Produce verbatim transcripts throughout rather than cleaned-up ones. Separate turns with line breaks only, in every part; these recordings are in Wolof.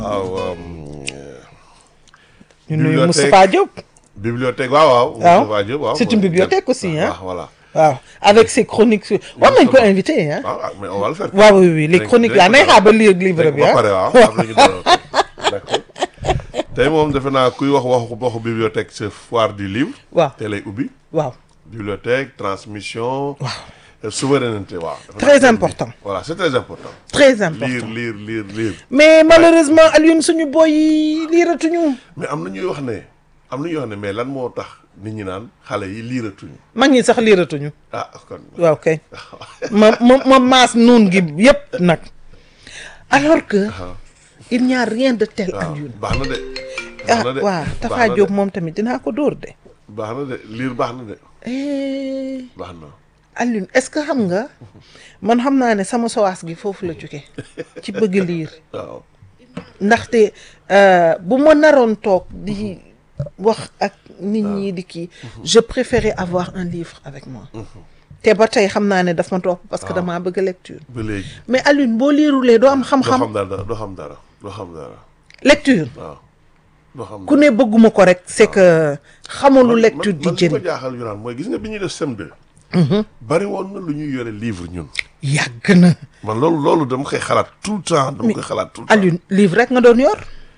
waaw.
ñu nuyu Moustapha Diop.
bibliothèque waaw waaw. Moustapha Diop waaw.
c'est une bibliothèque aussi hein.
voilà.
waaw avec ses chroniques. war nañu ko invité hein.
ah mais on va le faire.
waaw oui oui les chroniques là nay xaar ba lire livre bi ah.
ba pare waaw après ñu doon d'accord tey moom defe naa kuy wax waxu waxu bibliothèque c'est foire du livre.
waaw
te lay ubbi.
waaw.
bibliothèque transmission.
waaw.
souveraineté waaw.
très important.
voilà c'est très important.
très important
lire lire lire lire.
mais malheureusement Alioune suñu boy yi liiratuñu.
mais am na ñuy wax ne am na ñuy wax ne mais lan moo tax nit ñi naan xale yi liiratuñu.
mag ñi sax liiratuñu.
ah kon.
waaw kay ma ma ma maas nuun gi yëpp nag. alors que. il n'y a rien de tel Alioune.
baax na de.
ah waaw Tafa Diop moom tamit dinaa ko dóor de.
baax na de lire baax na de. baax na.
Alioune est-ce que xam nga man xam naa ne sama sowaas gi foofu la jóge ci bëgg liir.
waaw.
ndaxte bu ma naroon toog di wax ak nit ñi di kii je préférais avoir un livre avec moi. te ba tey xam naa ne daf ma topp parce que damaa bëgg lecture.
ba léegi
mais Alioune boo liirulee doo am xam-xam.
doo xam dara doo xam dara doo xam dara.
lecture.
waaw doo xam
ku ne bëgguma ko rek c'est que xamalu lecture di
man man li ma
jëriñ.
jaaxal yu naan mooy gis nga bi ñuy def C M deux. bari woon na lu ñuy yore livre ñun.
yàgg na.
man loolu loolu dama koy xalaat tout le temps dama koy xalaat tout le temps.
Alioune livre rek nga doon yor.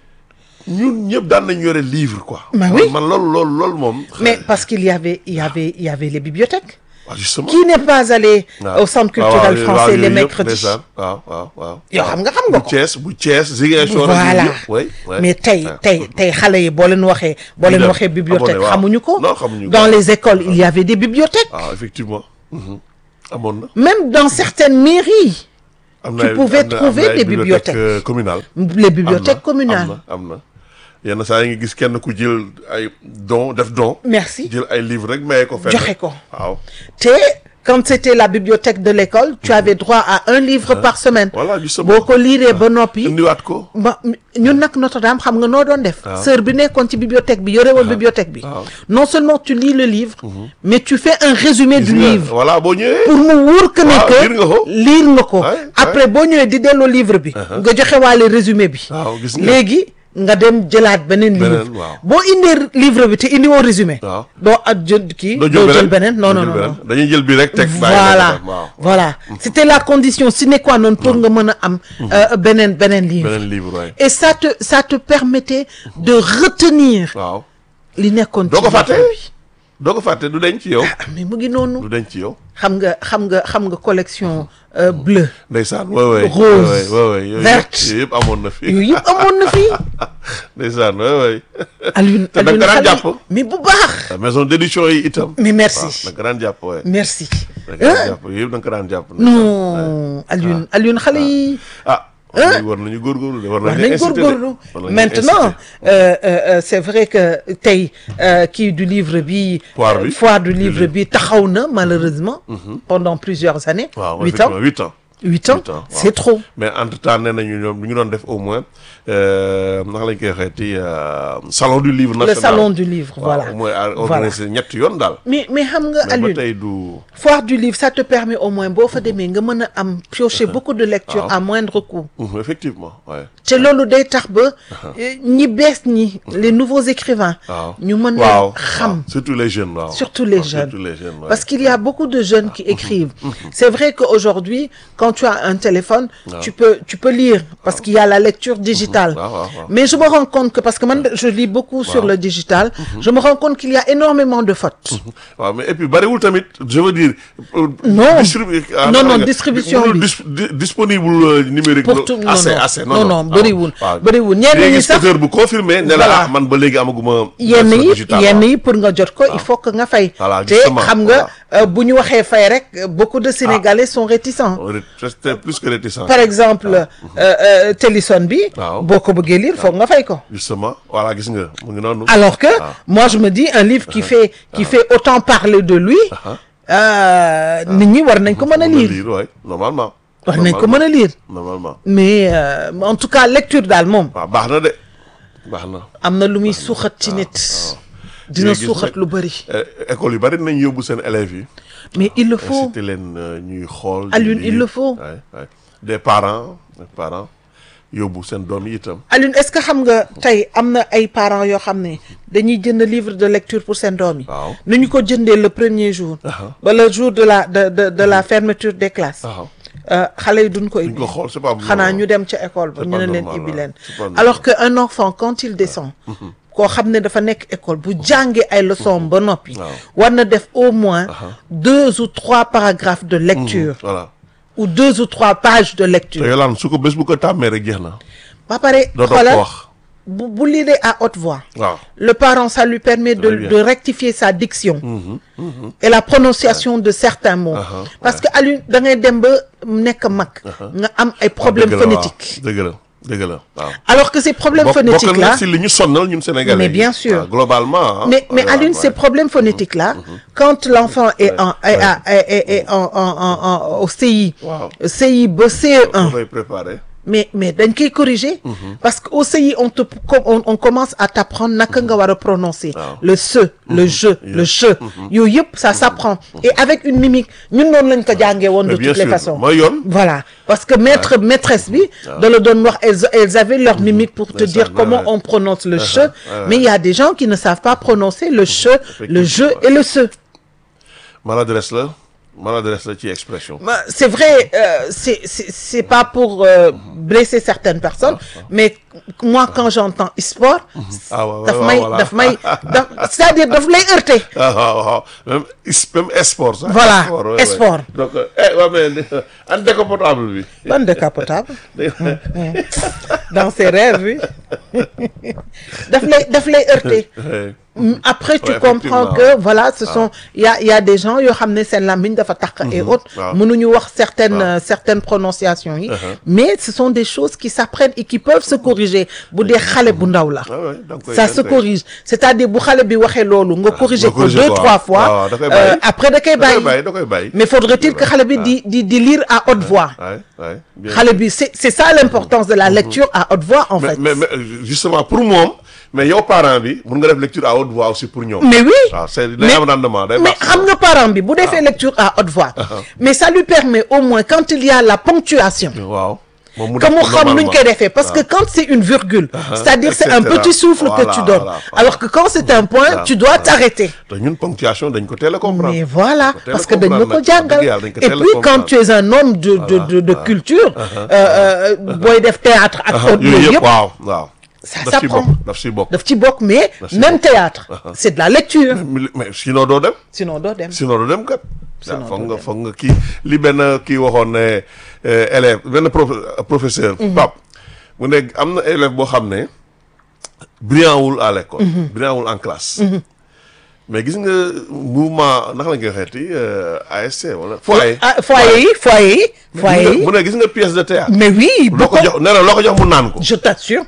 ñun ñëpp daan nañ yore livre quoi.
Bah oui.
man loolu loolu loolu moom.
mais parce qu'il y avait il y avait il y avait les bibliothèques.
waaw justement.
Qui n'est pas allé
waaw
au centre
waaw,
culturel
waaw,
français
waaw,
les
yooyu yëpp,
mercredis.
ndeysaan. waaw waaw waaw.
yoo xam nga xam nga
bu
ko.
Thiès bu Thiès Ziguinchor.
voilà
oui oui.
mais tey
Ouais.
tey tey xale yi boo leen waxee. boo leen
dem
waxee bibliothèque
abonné, waaw.
xamuñu ko.
Non, xamuñu ko.
dans les écoles il y avait des bibliothèques.
ah effectivement. Mhm. amoon na.
même dans certaines mairies.
am
Tu
na
pouvais
am na-
trouver
am na ay
des
bibliothèques,
bibliothèques.
euh, communales.
les bibliothèques
am na,
communales.
am na am na yenn saa yi nga gis kenn ku jël ay don def don.
merci
jël ay livres rek maye ko. fenn
joxe ko.
waaw.
te quand c'était la bibliothèque de l'école tu avais droit à un livre par semaine.
voilà justement
boo ko liiree ba noppi.
indiwaat ko.
ba ñun nag Notre-Dame xam nga noo doon def. sœur bi nekkoon ci bibliothèque bi yore woon bibliothèque bi.
waaw.
non seulement tu lis le livre. mais tu fais un résumé du
Gis nga,
livre.
voilà boo ñëwee.
pour mu wóor que ne
waaw,
que
lire nga ko.
lire nga ko.
Ouais,
après boo ñëwee di delloo livre bi. nga joxe waale résumé bi.
waaw gis nga.
léegi nga dem jëlaat beneen livre.
Beneen, waaw.
boo indee livre bi te indi woo résumé.
waaw.
doo at jël kii.
doo
doo
jël
jël beneen non non
doo jël
non.
beneen. dañuy jël bi rek teg. bàyyi
voilà
ko waaw.
voilà c'était la condition sine qua non pour nga mën a am euh, beneen beneen livre.
beneen livre waay.
et ça te ça te permettait de retenir
waaw.
li nekkoon ci
doo ko fàtte.
livre bi.
doo ko fàtte du denc ci yow.
ah mais mu ngi noonu.
du denc ci yow.
xam nga xam nga xam nga collection euh, bleue.
ndeysaan waay waay.
Rose,
waay waay waay yooyu
verte.
yëpp yooyu yëpp amoon na fi.
yooyu yëpp amoon na fi.
ndeysaan waay waay.
Alioune
te da nga daan
xale
jàpp.
yi mais bu baax.
maison d'édition yi itam.
mais merci
waaw da nga daan jàpp waay.
merci.
da nga daan jàpp yëpp da nga daan jàpp.
non Alioune Alioune xale yi.
ah. war nañu góorgóorlu de war
wax
nañu
nañ góorgóorlu maintenant euh, euh, c'est vrai que tey kii du livre bi.
Foire bi.
foire du livre bi taxaw na malheureusement. pendant plusieurs années.
waaw
huit ans
effectivement huit ans.
huit ans
Huit ans,
c'est
waaw.
trop.
mais entre temps nee nañu ñoom ñu ngi doon def au moins naka lañ koy waxeeti salon du livre national.
le salon du livre voilà.
au moins organisé ñetti yoon daal.
mais mais xam nga
mais ba
Alioune
tey du.
foire du livre ça te permet au moins boo fa demee nga mën a am piocher beaucoup de lectures
waaw.
à moindre coût.
Mhm, effectivement waaye.
te loolu day tax ba ñi bees ñi les nouveaux écrivains.
waaw
ñu mën
waaw
a xam.
waaw. surtout les jeunes waaw.
Surtout les
waaw,
jeunes.
surtout les jeunes, ouais.
Parce qu'il y a beaucoup de jeunes qui écrivent. C'est vrai qu'aujourd'hui, quand tu as un téléphone, tu peux, tu peux lire parce qu'il y a la lecture digitale.
Ah, ah, ah.
Mais je me rends compte que, parce que moi, je lis beaucoup sur le digital, je me rends compte qu'il y a énormément de fautes.
waaw mais et puis bariwul tamit je veux dire. euh,
Non.
distribu- ah,
Non, non,
nga-
distribution
mënul
bi.
dis- di- disponible euh, numérique.
Pour tout, non,
assez
non.
assez
Non, non,
waaw,
bariwul.
waaw.
Bariwul. Ñenn
léegi
ñi sax-
auteur bu confirmé ne la
Voilà.
ah man ba léegi amaguma.
yenn
version
yi
digitale,
yenn
waaw.
yi pour nga jot ko il faut que nga fay.
Voilà,
te
justement,
xam nga euh, bu ñu waxee fay rek beaucoup de Sénégalais sont réticents.
C'était plus que réticent.
Par exemple euh, euh, Téléson bi.
waaw.
boo ko bëggee lire foog nga fay ko.
Justement voilà gis nga mu ngi noonu.
Alors que moi je me dis un livre qui fait qui fait autant parler de lui euh, nit ñi war nañ ko mën a
Mën a
lire
lire waay normalement.
war nañ ko mën a lire
normalement.
mais euh, en tout cas lecture daal moom
waaw baax na de baax na.
am na lu muy suuxat ci nit dina
Léegi gis
suuxat
nag,
lu bëri
euh, école yu bari nañ yóbbu seen élèves yi.
mais il le faut
inciter leen euh, ñuy xool. di
Alioune, il
lire.
le faut.
Ouais, ouais. Des parents des parents yóbbu seen doom yi itam.
Alioune est-ce que xam nga tey am na ay parents yoo xam ne dañuy jënd livre de lecture pour seen doom yi.
waaw
nu ñu ko jëndee le premier jour. ba le jour de la de de de la fermeture des classes.
waaw
xale yi duñ ko
duñ
ibbi.
ko xool c'est pas
xanaa ñu dem ca école ba
c'est
ñu
pas
ne leen
normal,
ibbi
ouais.
leen.
C'est pas normal.
alors que un enfant quand il descend. koo xam ne dafa nekk école bu jàngee ay leçons ba noppi.
waaw.
war na def au moins deux ou trois paragraphes de lecture.
voilà
ou deux ou trois pages de
te
lecture.
Yolande su ko bés bu ko tàmmee rek jeex na.
ba pare
dootoo ko
xoolal
wax.
bu bu lire à haute voix.
waaw
Le parent, ça lui permet de,
Très bien.
de rectifier sa diction
Mhm, mhm.
et la prononciation de certains mots.
Uh-huh,
Parce que Alioune da ngay dem ba nekk mag. nga am ay problèmes
dëgg la, waaw.
phonétiques.
dëgg la dëgg la waaw.
Alors que ces problèmes
bokk bokk
phonétiques
na
là.
si li ñu sonnal ñun Sénégalais.
Mais
yi.
bien sûr.
waaw, globalement. hein.
Mais, mais
Ouais,
Alioune,
ouais.
ces problèmes phonétiques là, quand l'enfant est en est, à- est, est- est en, en, en, en- au C I,
Waaw.
C I ba C E un.
On va y préparer.
mais mais dañ koy corriger. parce que au C I on te on, on commence à t'apprendre naka nga war a prononcer.
Waaw.
le se le je le che. yooyu yëpp ça s'apprend et avec une mimique ñun noonu lañ ko jàngee woon de
Mais bien
toutes les
sûr,
façons.
mooy yoon.
Voilà parce que maître maîtresse bi da la doon wax elles elles avaient leur mimique pour te
C'est
dire
ça,
comment
ouais.
on prononce le che.
ouais.
mais il y a des gens qui ne savent pas prononcer le che le je
Effectivement.
et le se.
maladresse la maladresse la ci expression.
Ma- C'est vrai, euh, c'est c'est c'est pas pour euh, blesser certaines personnes, mais moi quand j'entends sport,
Ah ouais, ouais,
daf
ouais,
may
voilà.
daf may daf c'est-à-dire daf lay heurter.
ah waaw waaw même is- même sport sax.
Voilà,
sport, ouais, ouais.
sport.
donc eh waa mais an décapotable bi.
Ban décapotable dans ses rêves, oui. daf lay daf lay heurter.
Ouais.
Après tu
Ouais,
comprends
effectivement.
que voilà ce sont il y a il y a des gens yoo xam ne seen làmmiñ dafa taq et autres
waaw.
mënuñu wax certaines euh, certaines prononciations yi mais ce sont des choses qui s'apprennent et qui peuvent se corriger bu dee xale bu ndaw la
Ah ouais, da nga koy-
ça
da nga
se
koy-
corrige c'est-à-dire bu xale bi waxee loolu nga corriger ko
corriger
deux
ko,
trois
waaw.
fois
waaw, da koy
euh,
bàyyi.
après da koy
da koy
bàyyi
bàyyi da koy bàyyi.
mais faudrait-il que xale bi di di di lire à haute voix
Ouais, ouais, bien.
xale bi c'est c'est ça l'importance de la lecture à haute voix en
mais,
fait
mais, mais justement pour moom mais yow parent bi mun nga def lecture à haute voix aussi pour ñoom.
mais oui
waaw c'est day am rendement day
mais
baax.
xam nga parent bi bu defee lecture à haute voix mais ça lui permet au moins quand il y a la ponctuation
waaw. moom mu
que
def
mu
ko
xam nuñ
normalement.
koy defee parce que quand c'est une virgule c'est-à-dire c'est un
et cetera.
petit souffle que
Voilà,
tu donnes
voilà, voilà.
alors que quand c'est un point
Voilà,
tu dois
voilà.
t'arrêter
te ñun ponctuation dañ ko teel a comprendre.
mais voilà
dañ ko teel a
parce que dañ la ko
comprendre nag.
jàngal
Dëgg yàlla, dañ ko
et
teel a
puis quand
comprendre.
tu es un homme de de de, de culture euh, euh, booy def théâtre ak
Ah,
autres
yooyu
yooyu
yëpp
yëpp
waaw waaw.
ça
daf ci
s'apprend.
bokk daf ci bokk.
daf ci bokk mais
ci
même
bokk.
théâtre c'est de la lecture
mais mais sinon doo dem.
sinon doo dem
sinon doo dem kat.
Sinon
waaw foog
doo
nga
dem.
foog nga kii li benn kii waxoon ne euh, élève benn prof- professeur. Pape mu ne am na élève boo xam ne brillant wul à l'école. brillant wul en classe. mais gis nga mouvement naka la ñu koy waxeeti euh, A S C wala. foyer
ah foyer yi foyer yi foyer yi
mu ne gis nga pièce de théâtre.
mais oui
loo
boo
ko
ko
jox nee na loo ko jox mu naan ko.
je t'assure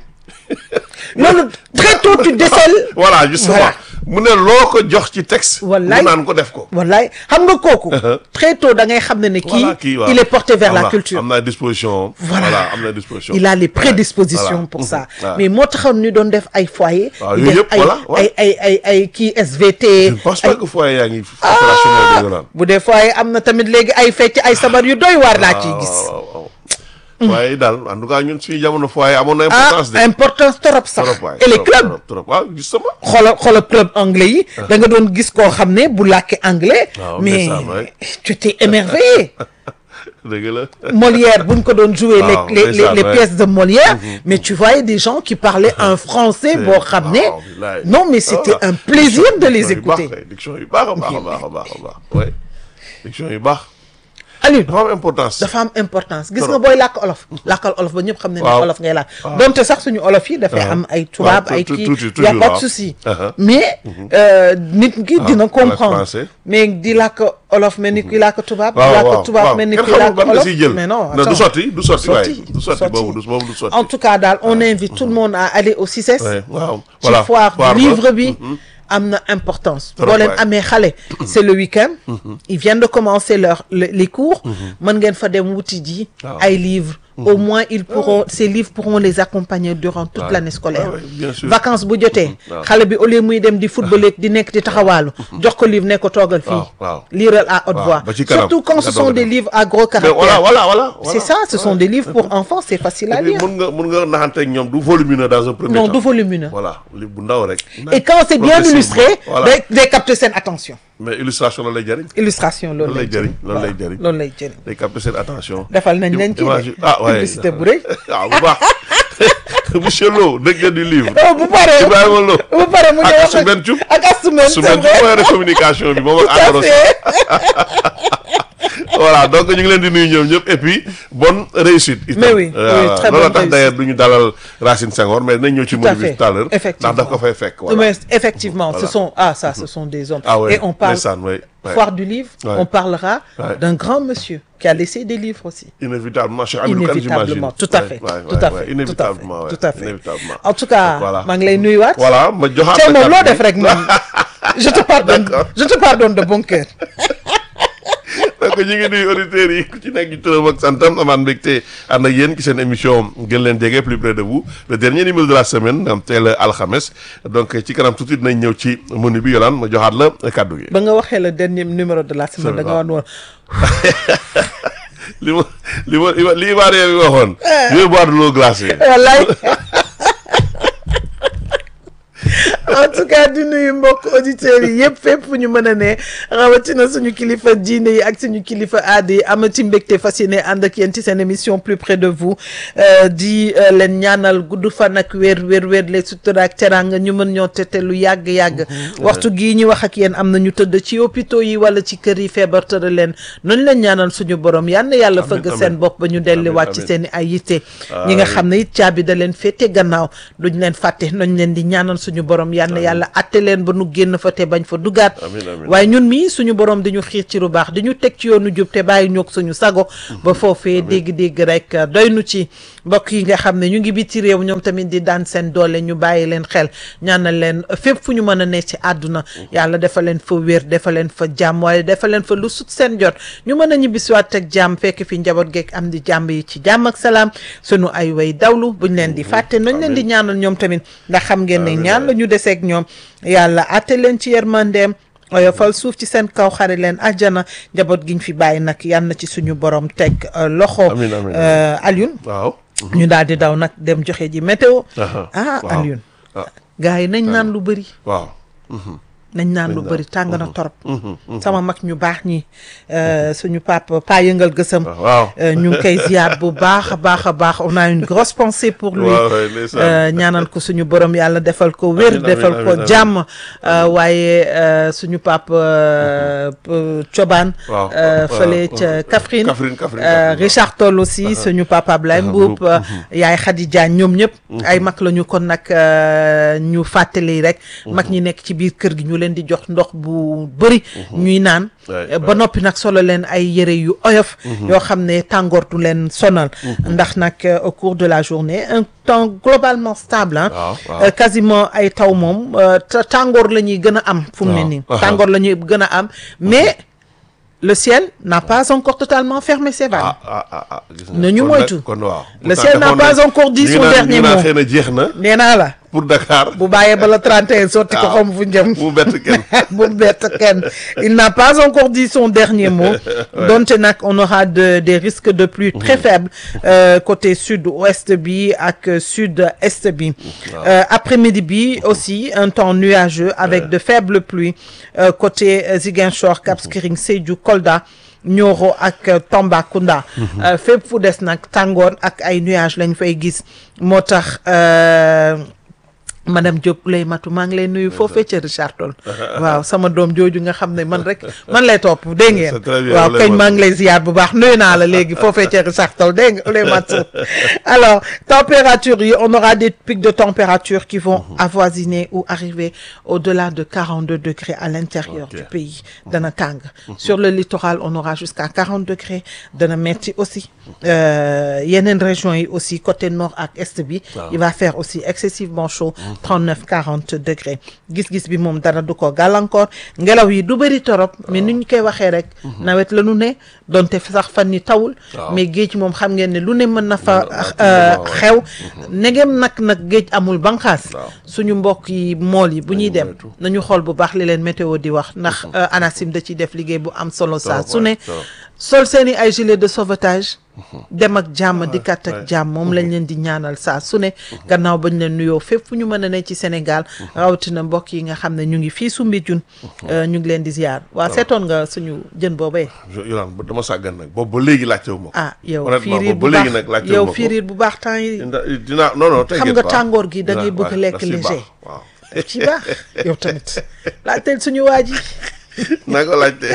loolu très tôt tu décèles
voilà justement
Voilà.
mu ne loo ko jox ci texte.
Wallaay.
mu naan ko def ko.
wallaay xam nga kooku très tôt da ngay xam ne ne kii
Voilà, kii, waaw.
il est porté vers
Am
la
na-
culture
am na disposition.
Voilà.
voilà am na disposition.
il a les prédispositions
Voilà.
pour ça
Mhm.
mais moo taxoon ñu doon def ay foyer
waaw,
di
yooyu
def
yëpp,
ay
voilà, ouais.
ay ay ay ay kii S V T
je ne pense pas
ay-
que foyer yaa ngi opérationnel de Yolande.
bu dee foyer am na tamit léegi ay fecc ay sabar yu doy waar laa ciy gis
waaw waaw waaw. foyer daal en tout cas ñun suñu jamono foyer amoon na
ah
importance de.
importance trop sax
trop waay
et les
trop,
clubs
trop, trop. waaw justement.
xoolal xoolal club anglais yi da nga doon gis koo xam ne bu làkkee anglais
Waaw,
mais
ndeysaan, ouais.
tu t'es émerveillé
dëgg la.
Molière buñ ko doon jouer les
Waaw,
les les,
ndeysaan,
les
ouais.
pièces de Molière mais tu voyais des gens qui parlaient un français boo xam ne
waaw, bilaay.
non mais c'était
Ah,
un plaisir de les
diction yu baax
écouter
kay, diction yu baax a baax a baax a baax a baax. ouais diction yu baax.
Alioune
dafa am importance.
dafa am importance gis nga
Trop.
booy làkk olof làkkal olof ba ñëpp xam ne ne
Waaw.
olof ngay làkk donte sax suñu olof yi dafay am ay tubaab
waaw,
ay
tu-
kii
tuuti,
y a
toujours,
pas de
waaw.
souci
Uh-huh.
mais euh, nit ki dina
à
comprendre
français.
mais di làkk olof mel ni kuy làkk tubaab di
waaw
làkk
waaw
tubaab
waaw
mel ni
kenn
kuy
xamul
làkk
ban nga
olof
siy jël.
mais non
du
attends.
sotti du sotti waaye
Sotti,
du sotti
sotti.
boobu du boobu du sotti.
En tout cas daal on invite tout le monde à aller au C I C E S
Ouais, waaw
ci
voilà
foire
ba.
du livre bi am na importance
Trop,
boo leen
ouais.
amee xale c'est le week-end ils viennent de commencer leur le- les cours mën ngeen fa dem wuti ji
Waaw.
ay livres au moins ils pourront ces livres pourront les accompagner durant toute
Ouais.
l'année scolaire.
Ouais, ouais, bien sûr.
Vacances bu jotee.
waaw.
xale bi au lieu muy dem di football ak di nekk di taxawaalu. jox ko livre ne ko toogal fii.
waaw waaw.
liiral à haute
waaw,
voix.
ba ci kanam,
surtout quand
nga
ce
doog
sont
a
des
dem.
livres à gros
mais
caractère.
voilà voilà voilà.
C'est ça, ce sont des livres pour enfants, c'est facile à
Et puis
lire.
mun nga mun nga naxante ak ñoom du volumineux dans un premier
Non,
temps.
du volumineux.
voilà li bu ndaw rek.
Et quand c'est bien illustré,
voilà.
day day capter seen attention.
mais illustration la lay jëriñ.
Illustration loolu
loolu lay jëriñ loolu lay
waaw,
jëriñ.
loolu lay jëriñ.
day capter seen attention.
defal nañ leen ci
image ah waaye
publicité bu rëy.
waaw bu baax monsieur Lo dëgg du livre.
oh bu paree
Ibrahima Lo
bu paree mu ñëw
ak
wax
Assoumane Thioub.
ak Assoumane,
su
c'est
mel
vrai.
ni mooy communication bi moom ak
Tout à
Agoro.
fait.
voilà donc ñu ngi leen di nuyu ñoom ñëpp et puis bonne réussite. itam.
Mais oui,
Voilà.
oui, très
loolu
bonne
tax d'ailleurs du ñu dalal Racine Senghor mais dinañ ñëw ci
Tout à
menu bi
fait.
tout à l'heure
Effectivement.
ndax daf ko fay fekk. voilà
Mais effectivement,
Voilà.
ce sont ah ça, ce sont des hommes.
ah ouais
Et on parle
ndeysaan, ouais, ouais.
foire du livre.
Ouais.
On parlera
Ouais.
d'un grand monsieur qui a laissé des livres aussi.
inévitablement Cheikh Hamidou Kane,
Inévitablement,
j'imagine.
tout à
Ouais,
fait,
ouais,
tout
ouais,
à
ouais,
fait,
inévitablement ouais,
tout à fait.
inévitablement.
En tout cas,
Donc, voilà.
maa ngi lay nuyuwaat.
voilà ma joxaat
Tey
la
moom loo
carte
def
bi.
rek moom je te pardonne
D'accord.
je te pardonne de bon cœur.
donc ñu ngi nuyu auditeurs yi ku ci nekk ci turam ak santam amaan mbégte ànd ak yéen ci seen émission gën leen jege plus près de vous le dernier numéro de la semaine am tey la alxames donc ci kanam tuuti dinañ ñëw ci menu bi yolaan ma joxaat la kaddu gi.
ba nga waxee le dernier numéro de la semaine da nga wan woon
li ma li ma li ma li Ivoirien bi waxoon. je vais boire de l'eau glacée.
wallaay en tout cas di nuyu mbokk auditeurs yi yëpp fépp fu ñu mën a ne rawatina suñu kilifa diine yi ak suñu kilifa aada yi amati mbégte fas yéene ànd ak yéen ci seen émission plus près de vous di leen ñaanal gudd fan ak wér wér wér les sutura ak teraanga ñu mën ñoo tete lu yàgg yàgg waxtu gii ñu wax ak yéen am na ñu tëdd ci hôpitaux yi wala ci kër yi feebar tëra leen noonu leen ñaanal suñu borom yal na yàlla fëgg seen bopp ba ñu delluwaat ci seen i ay yitte ñi nga xam ne it caabi da leen féete gannaaw duñ leen fàtte nañ leen di ñaanal suñu borom yal na yàlla atte leen ba nu génn fa te bañ fa dugaat waaye ñun mii suñu borom di ñu xiir ci lu baax di ñu teg ci yoonu jub te bàyyi ñoog suñu sago ba foofee dégg-dégg rek doy nu ci mbokk yi nga xam ne ñu ngi biti réew ñoom tamit di daan seen doole ñu bàyyi leen xel ñaanal leen fépp fu ñu mën a ne ci àdduna yàlla dafa leen fa wér dafa leen fa jàmm waaye dafa leen fa lu sut seen jot ñu mën a ñibbisiwaat ak jàmm fekk fi njaboot geek am di jàmm yi ci jàmm ak salaam sunu ay way dawlu buñ leen di fàtte nañ leen di ñaanal ñoom tamit ndax xam ngeen ne ñaan la ñu deseeg ñoom yàlla atte leen ci yërmandeem oyofal suuf ci seen kaw xare leen àjjana njaboot giñ fi bàyyi nag yal na ci suñu borom teg loxo Alioune
waaw
ñu daal di daw nag dem joxe ji météo ah Alioune gars yi nañ naan lu bëri
waaw
nañ naan lu bëri tàng na torop sama mag ñu baax ñi suñu papa pa yëngal gësam ñu ngi koy ziar bu baax a baax a baax on a une grosse pensée pour lui ñaanal ko suñu borom yàlla defal ko wér defal ko jàmm waaye suñu papa Thioban fële ca Kaffrine Richard Toll aussi suñu papa Ablaye Mboup yaay Khady Diagne ñoom ñëpp ay mag la ñu kon nag ñu fàttali rek mag ñi nekk ci biir kër gi ñu leen di jox ndox bu bëri ñuy naan ba noppi nag solo leen ay yëre yu oyof yoo xam ne tàngoor du leen sonal ndax nag au cours de la journée un temps globalement stable ah quasiment ay taw moom tàngoor la ñuy gën a am fu mu ne nii tàngoor la ñuy gën a am mais le ciel n'a pas encore totalement fermé ses vannes. ne ñu moytu le ciel n'a pas encore dit son dernier mot
jeex na
nee naa la
pour Dakar
bu bàyyee ba la trente et un sotti ko xam fu njëm
bu bett kenn
bu bett kenn il n'a pas encore dit son dernier mot donte nag on aura de des risques de pluie très faibles euh, côté sud-ouest bi ak sud-est bi euh, après-midi bi aussi un temps nuageux avec de faibles pluies euh, côté Ziguinchor Cap Skirring Sédhiou Kolda Nioro ak Tambacounda fépp fu des nag tàngoor ak ay nuages lañ fay gis moo tax madame Diop lay matu maa ngi lay nuyu foofee ca Richard Toll waaw sama doom jooju nga xam ne man rek man lay topp dégg ngeen waaw kañ maa ngi lay ziar bu baax nuyu naa la léegi foofee ca Richard Toll dégg nga lay matu alors température yi on aura des pics de température qui vont avoisiner ou arriver au-delà de quarante-deux degrés à l'intérieur du pays dana tàng sur le littoral on aura jusqu'à quarante degrés dana metti aussi yeneen régions yi aussi côté nord ak est bi il va faire aussi excessivement chaud trente-neuf quarante degrés gis-gis bi moom dara du ko gàllankoor ngelaw yi du bëri torop mais ni ñu koy waxee rek nawet la nu ne donte sax fan ni tawul mais géej moom xam ngeen ne lu ne mën na fa xew negem nag nag géej amul banqaas suñu mbokk yi mool yi bu ñuy dem nañu xool bu baax li leen météo di wax ndax ANACIM da ciy def liggéey bu am solo saa su ne sol seeni ay gilet de sauvetage dem ak jàmm dikkat ak jàmm moom lañ leen di ñaanal saa su ne gannaaw bañ leen nuyoo fépp fu ñu mën a ne ci Sénégal rawatina mbokk yi nga xam ne ñu ngi fii Soumbédioune ñu ngi leen di ziar waa seetoon nga suñu jën boobee
yolaan dama sàggan nag boobu ba léegi laajtewu ma ko
ah yow fiiriir bu baax yow fiiriir bu baax temps yi
dinaa non non
xam nga tàngoor gi da ngay bëgg lekk léger
waaw
daf ci baax yow tamit laajteel suñu waa ji
naa ko laajte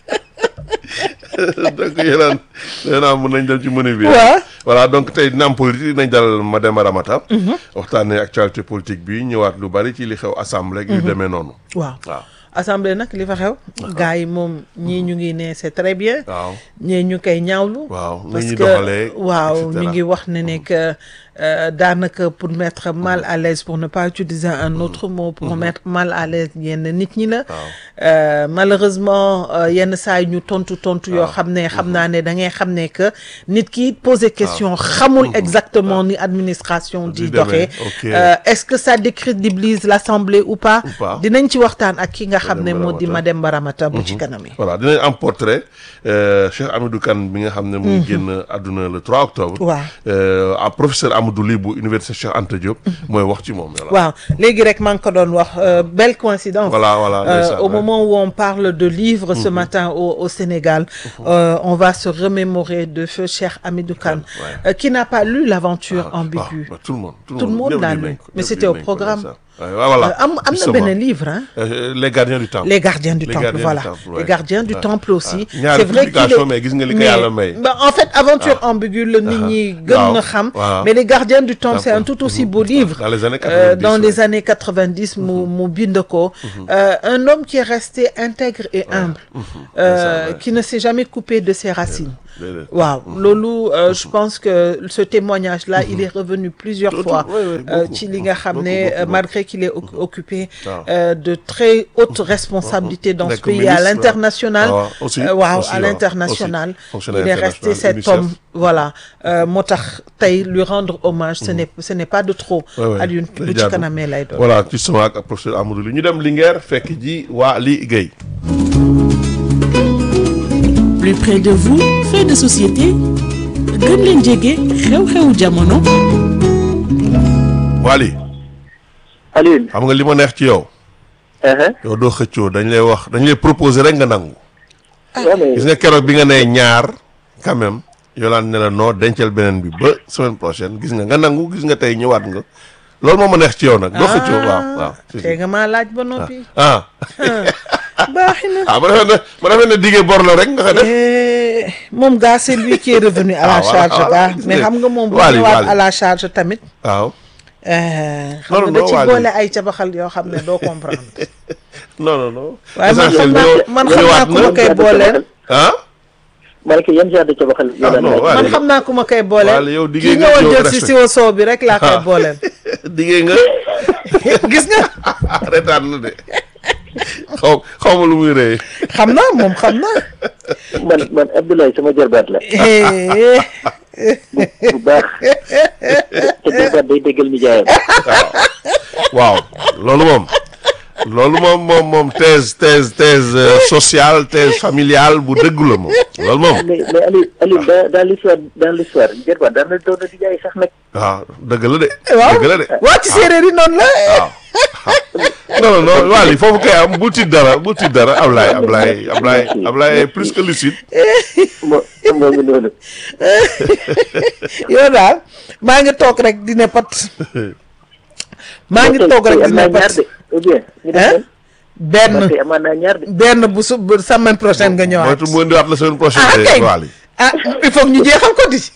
donc yéen nee naa mën nañ dem ci menu bi.
waaw
voilà donc tey dina am politique nañ dal Mademba Ramata. waxtaanee actualité politique bi ñëwaat lu bari ci li xew assemblée. yu demee noonu.
waaw
waaw.
assemblée nag li fa xew. gars yi moom ñii ñu ngi ne c'est très bien.
waaw
ñii ñu koy ñaawlu.
waaw
parce que waaw ñu ngi wax ne ne que daanaka pour mettre mal à l'aise pour ne pas utiliser un autre mot pour mettre mal à l'aise yenn nit ñi la. malheureusement yenn saa yi ñu tontu tontu yoo xam ne xam naa ne da ngay xam ne que nit ki poser question xamul exactement ni administration di doxee. est-ce que ça décrédibilise l'Assemblée ou pas. dinañ ci waxtaan ak ki nga xam ne moo di Mademba Ramata bu ci kanam yi.
voilà dinañ am portrait Cheikh Hamidou Kane bi nga xam ne mu génn àdduna le trois octobre. waaw professeur Amadou Ly bu université Cheikh Anta Diop. mooy wax ci moom.
waaw léegi rek maa ngi ko doon wax belle coïncidence.
voilà voilà
euh, au moment où on parle de livres ce matin au au Sénégal. euh, on va se remémorer de feu Cheikh Hamidou Kane. Euh, qui n'a pas lu l'aventure ambiguë.
tout le monde
tout le monde l'a lu mais c'était au programme.
voilà
am am na benn livre hein.
Euh, les gardiens du temple.
les gardiens du
les
temple
gardiens
voilà
du temple, ouais.
les gardiens du
ouais.
temple aussi.
Ouais.
c'est vrai qu'il est
mais gis nga li ko yàlla may.
bah, en fait aventure ambiguë la nit ñi gën na xam. mais les gardiens du temple c'est un tout aussi beau livre.
dans les années quatre-vingt-dix.
Euh, dans les années quatre-vingt-dix mu mu bind ko. un homme qui est resté intègre et humble. Euh, qui ne s'est jamais coupé de ses racines. waaw loolu je pense que ce témoignage là il est revenu plusieurs fois ci li nga xam ne malgré qu'il est occupé euh, de très hautes responsabilités dans ce pays à l'international waaw à l'international il est resté cet homme voilà moo tax tey lui rendre hommage ce n'est ce n'est pas de trop Alioune bu ci kanamee lay doon
voilà ci sama ak professeur Amadou Ly ñu dem Linguère fekk ji waa li Guèye.
Plus près de vous, fait de société gën leen jege xew-xewu jamono.
Wally.
Alioune.
xam nga li ma neex ci yow. yow doo xëccoo dañ lay wax dañ lay proposer rek nga nangu. gis nga keroog bi nga nee ñaar quand même Yolande ne la noo dencal beneen bi ba semaine prochaine gis nga nga nangu gis nga tey ñëwaat nga loolu moo ma neex ci yow nag. doo xëccoo waaw waaw.
te nga maa laaj ba noppi.
ah.
baax na
ah ma defee ne ma defee ne diggee bor la rek nga ko def.
moom gaa c'est lui qui est revenu à la charge gaa mais xam nga moom bu ñëwaat à la charge tamit.
waaw.
xam nga da ci boole ay cabaxal yoo xam ne doo comprendre.
non non non.
waaye man xam naa man xam naa ku ma koy booleel.
ah.
ma ne ko yan genre de cabaxal.
man xam naa ku ma koy booleel.
yow
ki
diggee nga
ñëwal jël si siwo soow bi rek laa koy booleel.
diggee nga.
gis nga.
retaan na de. xaw xaw ma lu muy rëy.
xam naa moom xam naa.
man man Abdoulaye sama jarbaat la. bu bu baax. te jarbaat day déggal nijaayam.
waaw loolu moom. loolu moom moom moom thèse thèse thèse sociale thèse familiale bu dëggu la moom loolu moom.
mais mais Aliou Aliou dans dans l'histoire dans l'histoire jarbaat daan na doon na nijaay sax nag.
waaw dëgg la de.
waaw
dëgg la de.
waaw ci séeréer yi noonu la.
waaw non non Wally foofu kay am bu tiit dara bu tiit dara Ablaye Ablaye Ablaye Ablaye plus que lucide.
moo moo ngi noonu.
yow daal maa ngi toog rek di ne pat. maa ngi toog rek di ne pat
ou bien.
benn
amaan naa ñaar de.
benn bu su bu semaine prochaine nga ñëwaat.
moytu mu indiwaat la semaine prochaine.
ah kay
Wally
ah il faut que ñu jeexal ko di.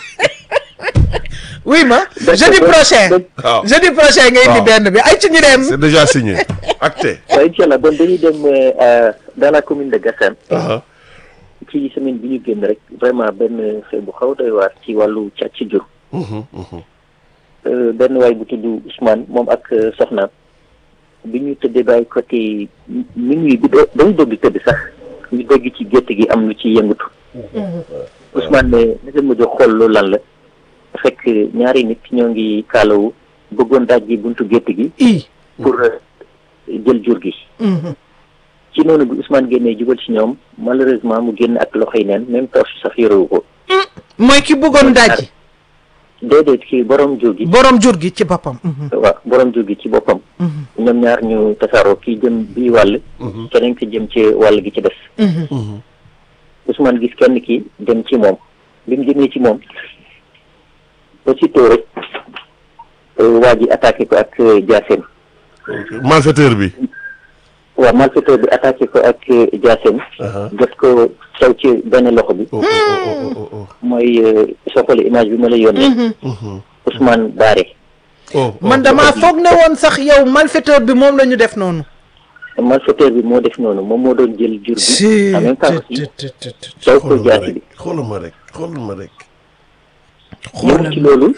oui ma jeudi prochain.
waaw
jeudi prochain nga indi benn bi ay ci ñu dem.
c'est déjà signé acté.
waaw incha allah bon dañuy dem dans la commune de Gassane. ci semaine bi ñu génn rek vraiment benn xew bu xaw doy waar ci wàllu càcc jur. benn waay bu tudd Ousmane moom ak soxnaam bi ñu tëddee bàyyi côté minuit bi doo dañu dogg tëdd sax ñu dégg ci gétt gi am lu ci yëngatu. Ousmane ne na leen ma jox xool loolu lan la fekk ñaari nit ñoo ngi kaalawu bëggoon daaj ji buntu gétt gi. pour jël jur gi. ci noonu bi Ousmane génnee jubal ci ñoom malheureusement mu génn ak loxoy neen même torche sax yorewu ko.
mooy ki bëggoon daaj.
déedéet kii borom jur gi.
borom jur gi ci boppam.
waaw borom jur gi ci boppam. ñoom ñaar ñu tasaaroo kii jëm bii wàll. keneen ki jëm ci wàll gi ci des. Ousmane gis kenn ki dem ci moom bi mu jëmee ci moom aussitôt rek waa ji attaqué ko ak jaaseem.
malfaiteur bi.
waaw malfaiteur bi attaqué ko ak jaaseem. jot ko saw ci benn loxo bi. mooy soo xoolee image bi ma la yónnee. Ousmane Baare.
man damaa foog ne woon sax yow malfaiteur bi moom la ñu def noonu.
malfaiteur bi moo def noonu moom moo doon jël jur bi. en même temps aussi saw ko jaasi bi.
xoolal ma rek xoolal ma rek.
xoolal ci loolu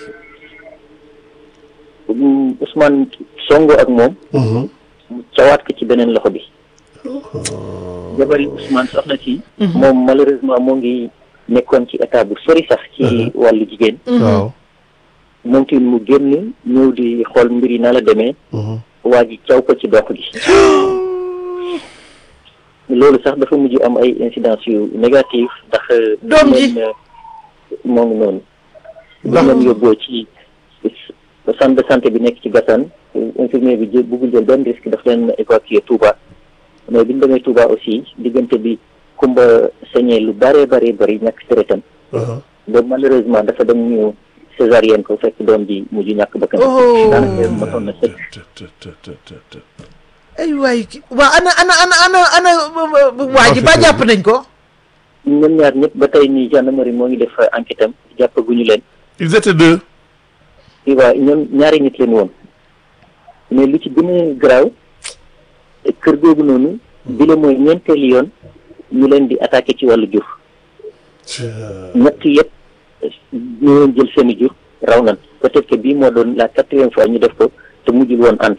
Ousmane songo ak moom. mu cawaat ko ci beneen loxo bi. jabari Ousmane soxna si. moom malheureusement moo ngi nekkoon ci état bu sori sax. ci wàllu jigéen.
waaw.
moom tamit mu génn ñëw di xool mbir yi na la demee. waa ji caw ko ci dox gi. loolu sax dafa mujj am ay incidence yu négatif ndax.
doom ji
moo ngi noonu. ndax bu ñu yóbboo ci centre de santé bi nekk ci Gassane infirmier bi jël bëggul jël benn risque daf leen évacuer Touba mais bi ñu demee Touba aussi diggante bi kumba sañee lu bëree bëri bëri ñàkk deretam. ba malheureusement dafa dem ñu césarienne ko fekk doom ji mujj ñàkk bakkan. daanaka mosoon na sëkk.
ay waay waa ana ana ana ana ana waa ji ba jàpp nañ ko.
ñoom ñaar ñëpp ba tey nii gendarmerie moo ngi def enquête am jàppaguñu leen.
ils étaient deux.
waaw ñoom ñaari nit leen woon mais lu ci gën a garaaw kër googu noonu bi la mooy ñeenteelu yoon ñu leen di attaqué ci wàllu jur. ñett yëpp ñu leen jël seen i jur raw nan peut-être que bii moo doon la quatrième fois ñu def ko te mujjul woon antu.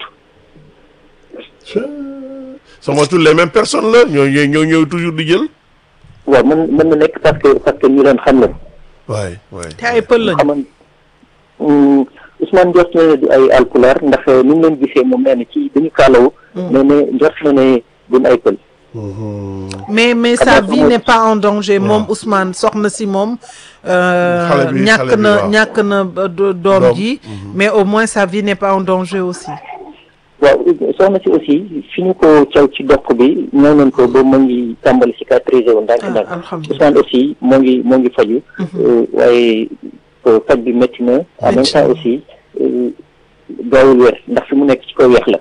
sama tous les mêmes personnes la ñoo ñoo ñoo ñëw toujours di jël.
waaw mën mën na nekk parce que parce que ñu leen xam la.
waay waay
te ay pël lañu.
xaman Ousmane njort na ne di ay alpulaar ndax ni ñu leen gisee moom nee na ci dañu kaalawu. mais ne njort na ne duñ ay pël.
mais mais sa vie n'est pas en danger moom Ousmane soxna si moom.
xale bi
ñàkk
xale bi
na
waaw.
ñàkk na doom ji. mais au moins sa vie n'est pas en danger aussi.
waaw soxna si aussi fi ñu ko caw ci doq bi ñëw nañ ko ba mu ngi tàmbali cicatriser wu ndànk ndànk.
alhamdulilah
Ousmane aussi moo ngi moo ngi faju waaye faj bi métti na en même temps aussi gaawul wér ndax fi mu nekk ci kaw weex la.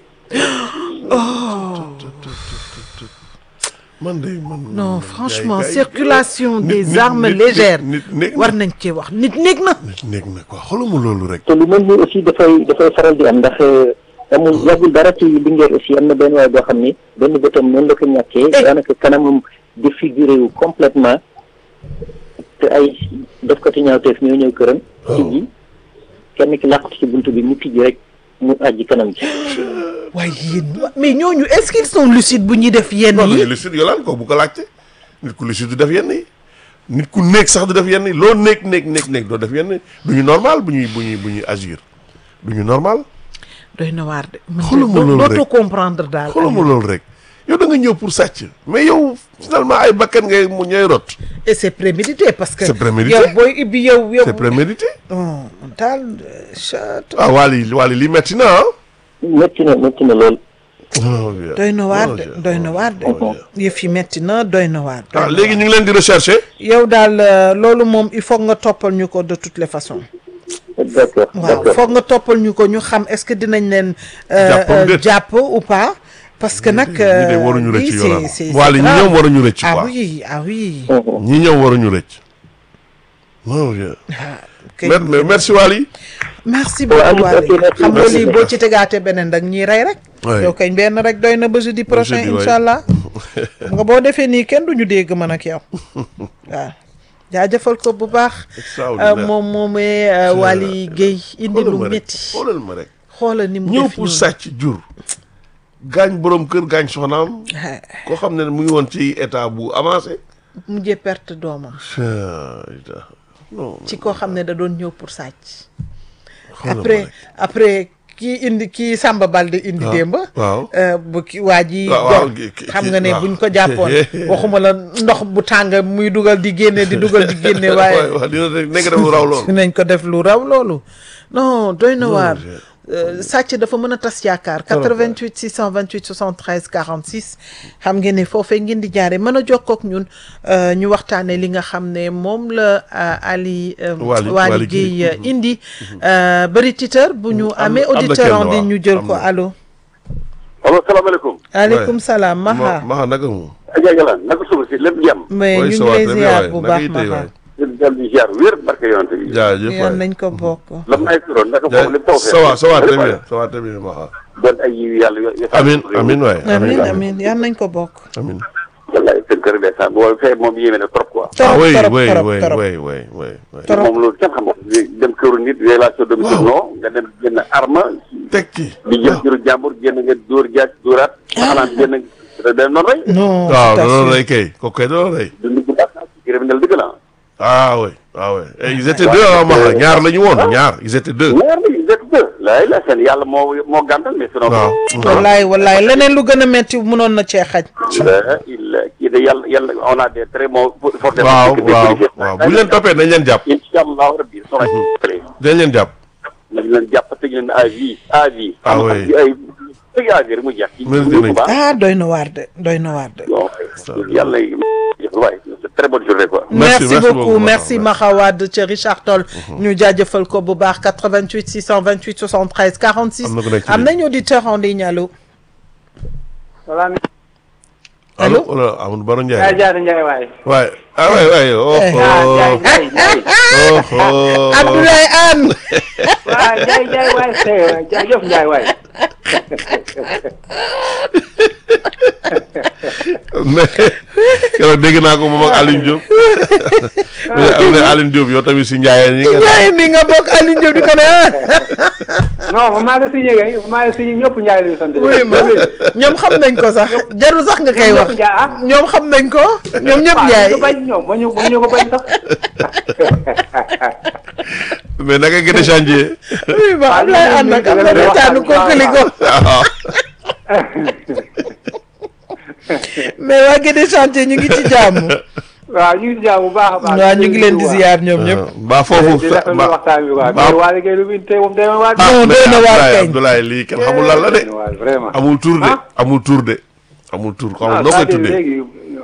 man de man.
non franchement
gars yi-
circulation
nit-
des
nit-
armes
nit-
légères
nit néeg na.
war nañ cee wax nit néeg na.
nit néeg na quoi xooluma loolu rek.
te lu mel ni aussi dafay dafay faral di am ndax amul yàggul dara ci Linguère aussi am na benn waay boo xam ni benn bëtam noonu la ko ñàkkee daanaka kanamam défiguré wu complètement te ay def ko ti ñaawteef ñoo ñëw këram tijji kenn ki làqatu ci buntu bi mu tijji rek mu àjji kanam ji.
waaye yéen mais ñooñu est-ce qu'ils sont lucides bu ñuy def yenn
non
yi.
mais lucide yolaan ko bu ko laajte nit ku lucide du def yenn yi nit ku néeg sax du def yenn yi loo néeg néeg néeg néeg doo def yenn yi du ñu normal bu ñuy bu ñuy bu ñuy agir du ñu normal.
doy na waar de.
xooluma loolu rek
dootoo comprendre daal.
xooluma loolu rek yow da nga ñëw pour sàcc mais yow finalement ay bakkan ngay mu ñooy rot.
et c'est prémédité parce que.
C'est prémédité.
yow booy ibbi yow yow.
c'est prémédité.
non daal chat.
ah Waly Waly li metti na ah.
métti na métti na lool.
doy na waar de doy na waar de. yëf yi metti na doy na waar.
ah léegi ñu ngi leen di rechercher.
yow daal euh, loolu moom il faut nga toppal ñu ko de toutes les façons.
d'accord
waaw
d'accord
foog nga toppal ñu ko ñu xam est-ce que dinañ leen. euh,
Jàppam
euh,
déet.
jàpp ou pas. parce que nag.
ñi de waruñu rëcc
lii
yoonam.
c'est c'est
Waly ñi
grave.
ñoom waruñu rëcc
ah
quoi.
oui ah oui.
ñi ñoom waruñu rëcc. non bien.
ah kay.
Mer- mais merci Waly.
merci
waaw,
beaucoup Waly
ok, merci.
xam nga
Merci.
lii boo ci tegaatee beneen dag ñuy rey rek.
Ouais.
yow kañ benn rek doy na ba jeudi prochain
jeudi, ouais.
incha allah. xam nga boo defee nii kenn duñu dégg man ak yow waaw. jaajëfal ko bu baax.
extraordinaire
moom moomee Waly Guèye indi lu métti.
xoolal ma rek
xoolal ni mu
ñëw
def
pour sàcc jur. gaañ borom kër gaañ soxnaam. koo xam ne mu ngi woon ci état bu avancé.
mujjee perte doomam.
non
ci koo xam ne da doon ñëw pour sàcc.
xoolal ma
après
rek.
après kii indi kii Samba Balde indi
waaw
démb.
waaw.
euh, bu ki waa ji.
waaw waaw
gor
ki- ki-
xam nga ne
waaw.
buñ ko jàppoon waxuma la ndox bu tàng muy dugal di génne di dugal di génne waaye.
waaw waaw dina nekk def lu raw loolu.
nañ ko def lu raw loolu. non doy na waar.
je-
Euh, sàcc dafa mën a tas yaakaar. quatre-vingt-huit six cent vingt-huit soixante-treize quarante-six xam ngeen ne foofee ngeen di jaare mën a jokkoo ak ñun euh, ñu waxtaanee li nga xam ne moom la euh, Ali. euh,
Waly-
Waly
Waly
Guèye
Guèye.
indi. euh, bëri titeur bu ñu
am
amee
am na
auditeur
kenn,
en ligne
waaw.
ñu jël
Am
ko
na.
allo.
allo salaamaaleykum.
aleykum salaam
ma
Maha.
Maha naka mu.
Adja Galaan naka suba si lépp jàmm.
mais
Oui,
ñu
ça
ngi
va
lay
très bien,
ziar
waay.
bu
Naka
baax
yi tey,
Maha.
waay.
yéen daal di ziar wér barke yonent bi.
jaajëf
yan
waay.
nañ ko bokk.
la may turoon naka foofu lépp taw
ça va ça va très bien ça va très bien Maha.
doon ay yiw yàlla yo yo
amin amin waay.
amiin amiin yan nañ ko bokk.
amin.
wallaay seen kër de sax boo fee moom yéeme na trop quoi.
ah
torop
oui
torop
oui
torop
oui
torop.
oui oui oui oui.
Torop.
moom loolu kenn xamoo dem këru nit relation domicile non nga dem génn arme
teg ci.
di jël jëru jàmbur génn nga dóor jaas dóoraat xanaa génn da noonu rey
non
waaw
tout à
loolu
fait.
lay kay kooku kay loolu lay.
du nit bu baax criminel dëgg la
ah oui ah oui et ils étaient deux ah Maha ñaar la ñu woon ñaar ils étaient deux.
ñaar li dëkk deux laay la seen yàlla moo moo gàntal mais sinon
waaw.
wallaay wallaay leneen lu gën a metti mënoon na cee xaj.
il kii de yàlla yàlla on a des très bons forces
waaw waaw waaw bu ñu leen toppee nañ leen jàpp.
incha allahu rabbi soxna
dañ leen jàpp.
nañ leen jàpp tëj leen à vie à vie
Ah oui.
ay tëj à vie rek mu jeex
Mérité nañ.
ah doy na waar de doy na waar de.
bon yàlla waay c'est très bonne journée quoi
Merci,
merci
merci
beaucoup
beaucoup,
merci
Maha.
Maha Wade ca Richard Toll. ñu jaajëfal ko bu baax quatre-vingt-huit six cent vingt-huit soixante-treize quarante-six.
Am na ku nekk ci
am
ligne.
nañu auditeur en ligne allo.
voilà.
allo
allo Amadou Baro
Ndiaye
Ndiaye.
Diatta Ndiaye waay.
waay ah waay waay oh
Eh.
ah Ndiaye
oh
Ndiaye Ndiaye.
oh oh.
Abdoulaye Anne.
waaw Ndiaye Ndiaye waay c'est jaajëf Ndiaye waay.
mais keroog dégg naa ko moom ak Alioune Diop. mais am na Alioune Diop yow tamit si Ndiaye ñi nga.
Ndiaye mi nga bokk Aliou Diop di ko ne ah.
non man maa ngi signé kay maa ngi signé ñëpp Ndiaye la ñu sant.
oui ma ñoom xam nañ ko sax jarul sax nga koy wax
ñëpp Ndiaye ah.
ñoom xam nañ ko ñoom ñëpp Ndiaye.
waaw ñu ko bañ ñoom ba ñu ba ñu ko bañ sax.
mais naka gën a changé.
oui ma Abdoulaye Anne nag am na reetaanu kookali ko
waaw.
mais waa Guédé chantier ñu ngi ci jàmm.
waaw ñu ngi si jàmm bu baax a baax.
waaw ñu ngi leen di ziar ñoom ñëpp.
mbaa foofu
di rafetlu
mbaa
waxtaan bi quoi.
mbaa-
mais waa liggéey lu muy tey moom day ma waa.
non doy na waar
Abdoulaye
kañ.
Abdoulaye lii kenn xamul lan la de.
vraiment.
amul tur de
Ah.
amul tur de. amul tur xamul
ah
noo koy
c'est-à-dire
tuddee.
léegi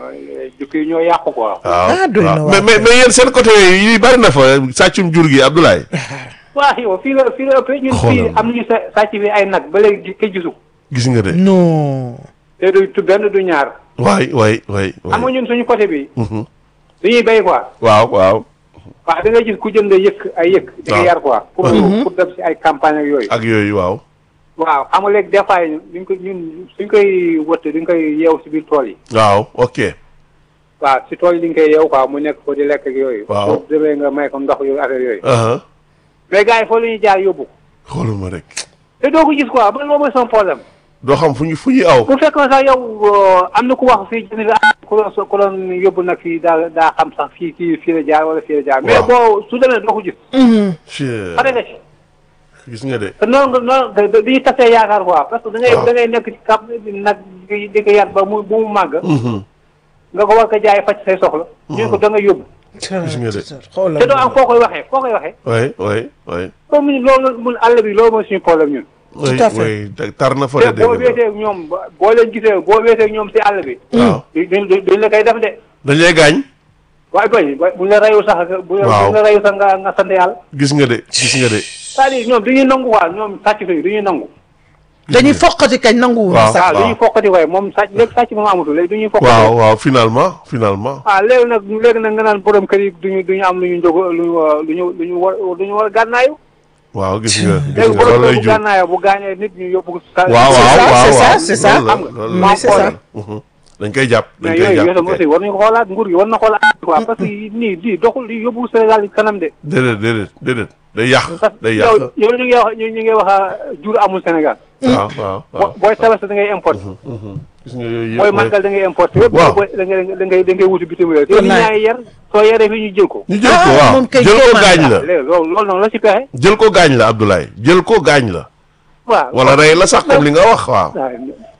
jukki yi ñoo yàqu quoi.
Ah, doy na
waaw
waar.
mais mais mais yéen seen côté yi bari na fa sàccum jur gi Abdoulaye.
waaw yow fii la fii la ëppee ñun
Xoolal
fii
ma.
am nañu sa sàcc fi ay nag ba léegi kenn gisu ko.
gis nga de.
non.
te du tu benn du ñaar.
waay waay waay.
xam nga ñun suñu côté bi.
Mhm.
dañuy béy quoi.
waaw waaw.
waaw da ngay gis ku jënd yëkk ay yëkk. da ngay
waaw.
yar quoi. pour pour dem si ay campagne ak yooyu.
ak yooyu waaw.
waaw xam nga léegi des fois duñ ko ñun suñ koy wëtt duñ koy yeew si biir tool yi.
waaw ok.
waaw si tool yi dañ koy yeew quoi mu nekk ko di lekk ak yooyu.
Waaw.
boo demee nga may ko ndox yooyu affaire yooyu.
aha
mais gars yi foofu la ñuy jaar yóbbu ko.
xoolal ma rek.
te doo ko gis quoi ba loolu mooy son problème.
doo xam fu ñu fu ñuy aw.
bu fekkoon sax yow am na ku wax fii jënd la ku doon ku doon yóbbu nag fii daal daa xam sax fii kii fii la jaar wala fii la jaar. mais
Waaw.
boo su demee doo ko gis.
Chut.
pare nga ci.
gis nga de.
te noonu nga noonu da dañuy tasee yaakaar quoi parce que da ngay
Waaw.
da ngay nekk ci kap nag di di ko yar ba mu bu mu màgg.
Mhm.
nga ko war ko jaay faj say soxla. ñu ko da nga yóbbu.
gis nga de.
xoolal
te doo am foo koy waxee foo koy waxee.
waay waay waay.
comme ni loolu mun àll bi loolu mooy suñu problème ñun.
waay
à fait.
waay tar na fa
te
de
boo
dégg nga.
weesee ak ñoom ba- boo leen gisee boo weesee ak ñoom si àll bi.
waaw.
duñ duñ duñ la koy def de.
dañ lay gaañ.
waaye bañ buñ la reyul sax bu
Waaw.
buñ la reyul sax nga nga sant yàlla.
gis nga de gis nga de.
c'est-à-dire ñoom dañuy nangu quoi ñoom sàcc fi dañuy nangu.
dañuy foqati kañ nanguwul
Waaw.
sax.
waaw dañuy fokkati waaye moom sàcc léegi sàcc moom amatul léegi dañuy fokkati.
waaw waaw finalement finalement.
ah léegi nag léegi nag nga naan borom kër yi duñu duñu am lu ñu jóg lu ñu lu ñu lu ñu war lu ñu war a gànnaayu.
waaw gis nga gis
léegi
nga
borom
loolu
kër
lay
bu
jur.
gànnaayoo bu gaañee nit ñu yóbbu ko.
waaw waaw
ça,
waaw
c'est ça,
waaw
c'est ça.
loolu la,
Xam nga,
loolu
mais
la.
c'est ça.
Mhm. dañ koy jàpp dañ
mais
koy
yooyu
jàpp
yooyu tam aussi war nañu ko xoolaat nguur gi war na xoolaat quoi parce que nii lii doxul lii yóbbu Sénégal kanam de.
déedéet déedéet déedéet day yàq
parce
day
que
yàq
yow yow ñu ngi wax ñu ngi wax jur amul Sénégal.
waaw waaw waaw
booy tabaski da ngay importer.
gis nga yooyu
booy
yëpp
màggal da ngay importer.
waaw
booy da ngay da ngay da ngay wuti bitim réew. te nit ñaa ngi yar soo yaree fii ñu jël ko.
ñu jël ko
Ah,
waaw
moom kay
jël ko
kéemaan
gaañ la
léegi loolu loolu noonu la ci pexe.
jël ko gaañ la Abdoulaye jël ko gaañ la
waaw
wala rey la sax comme li nga wax waaw
waaw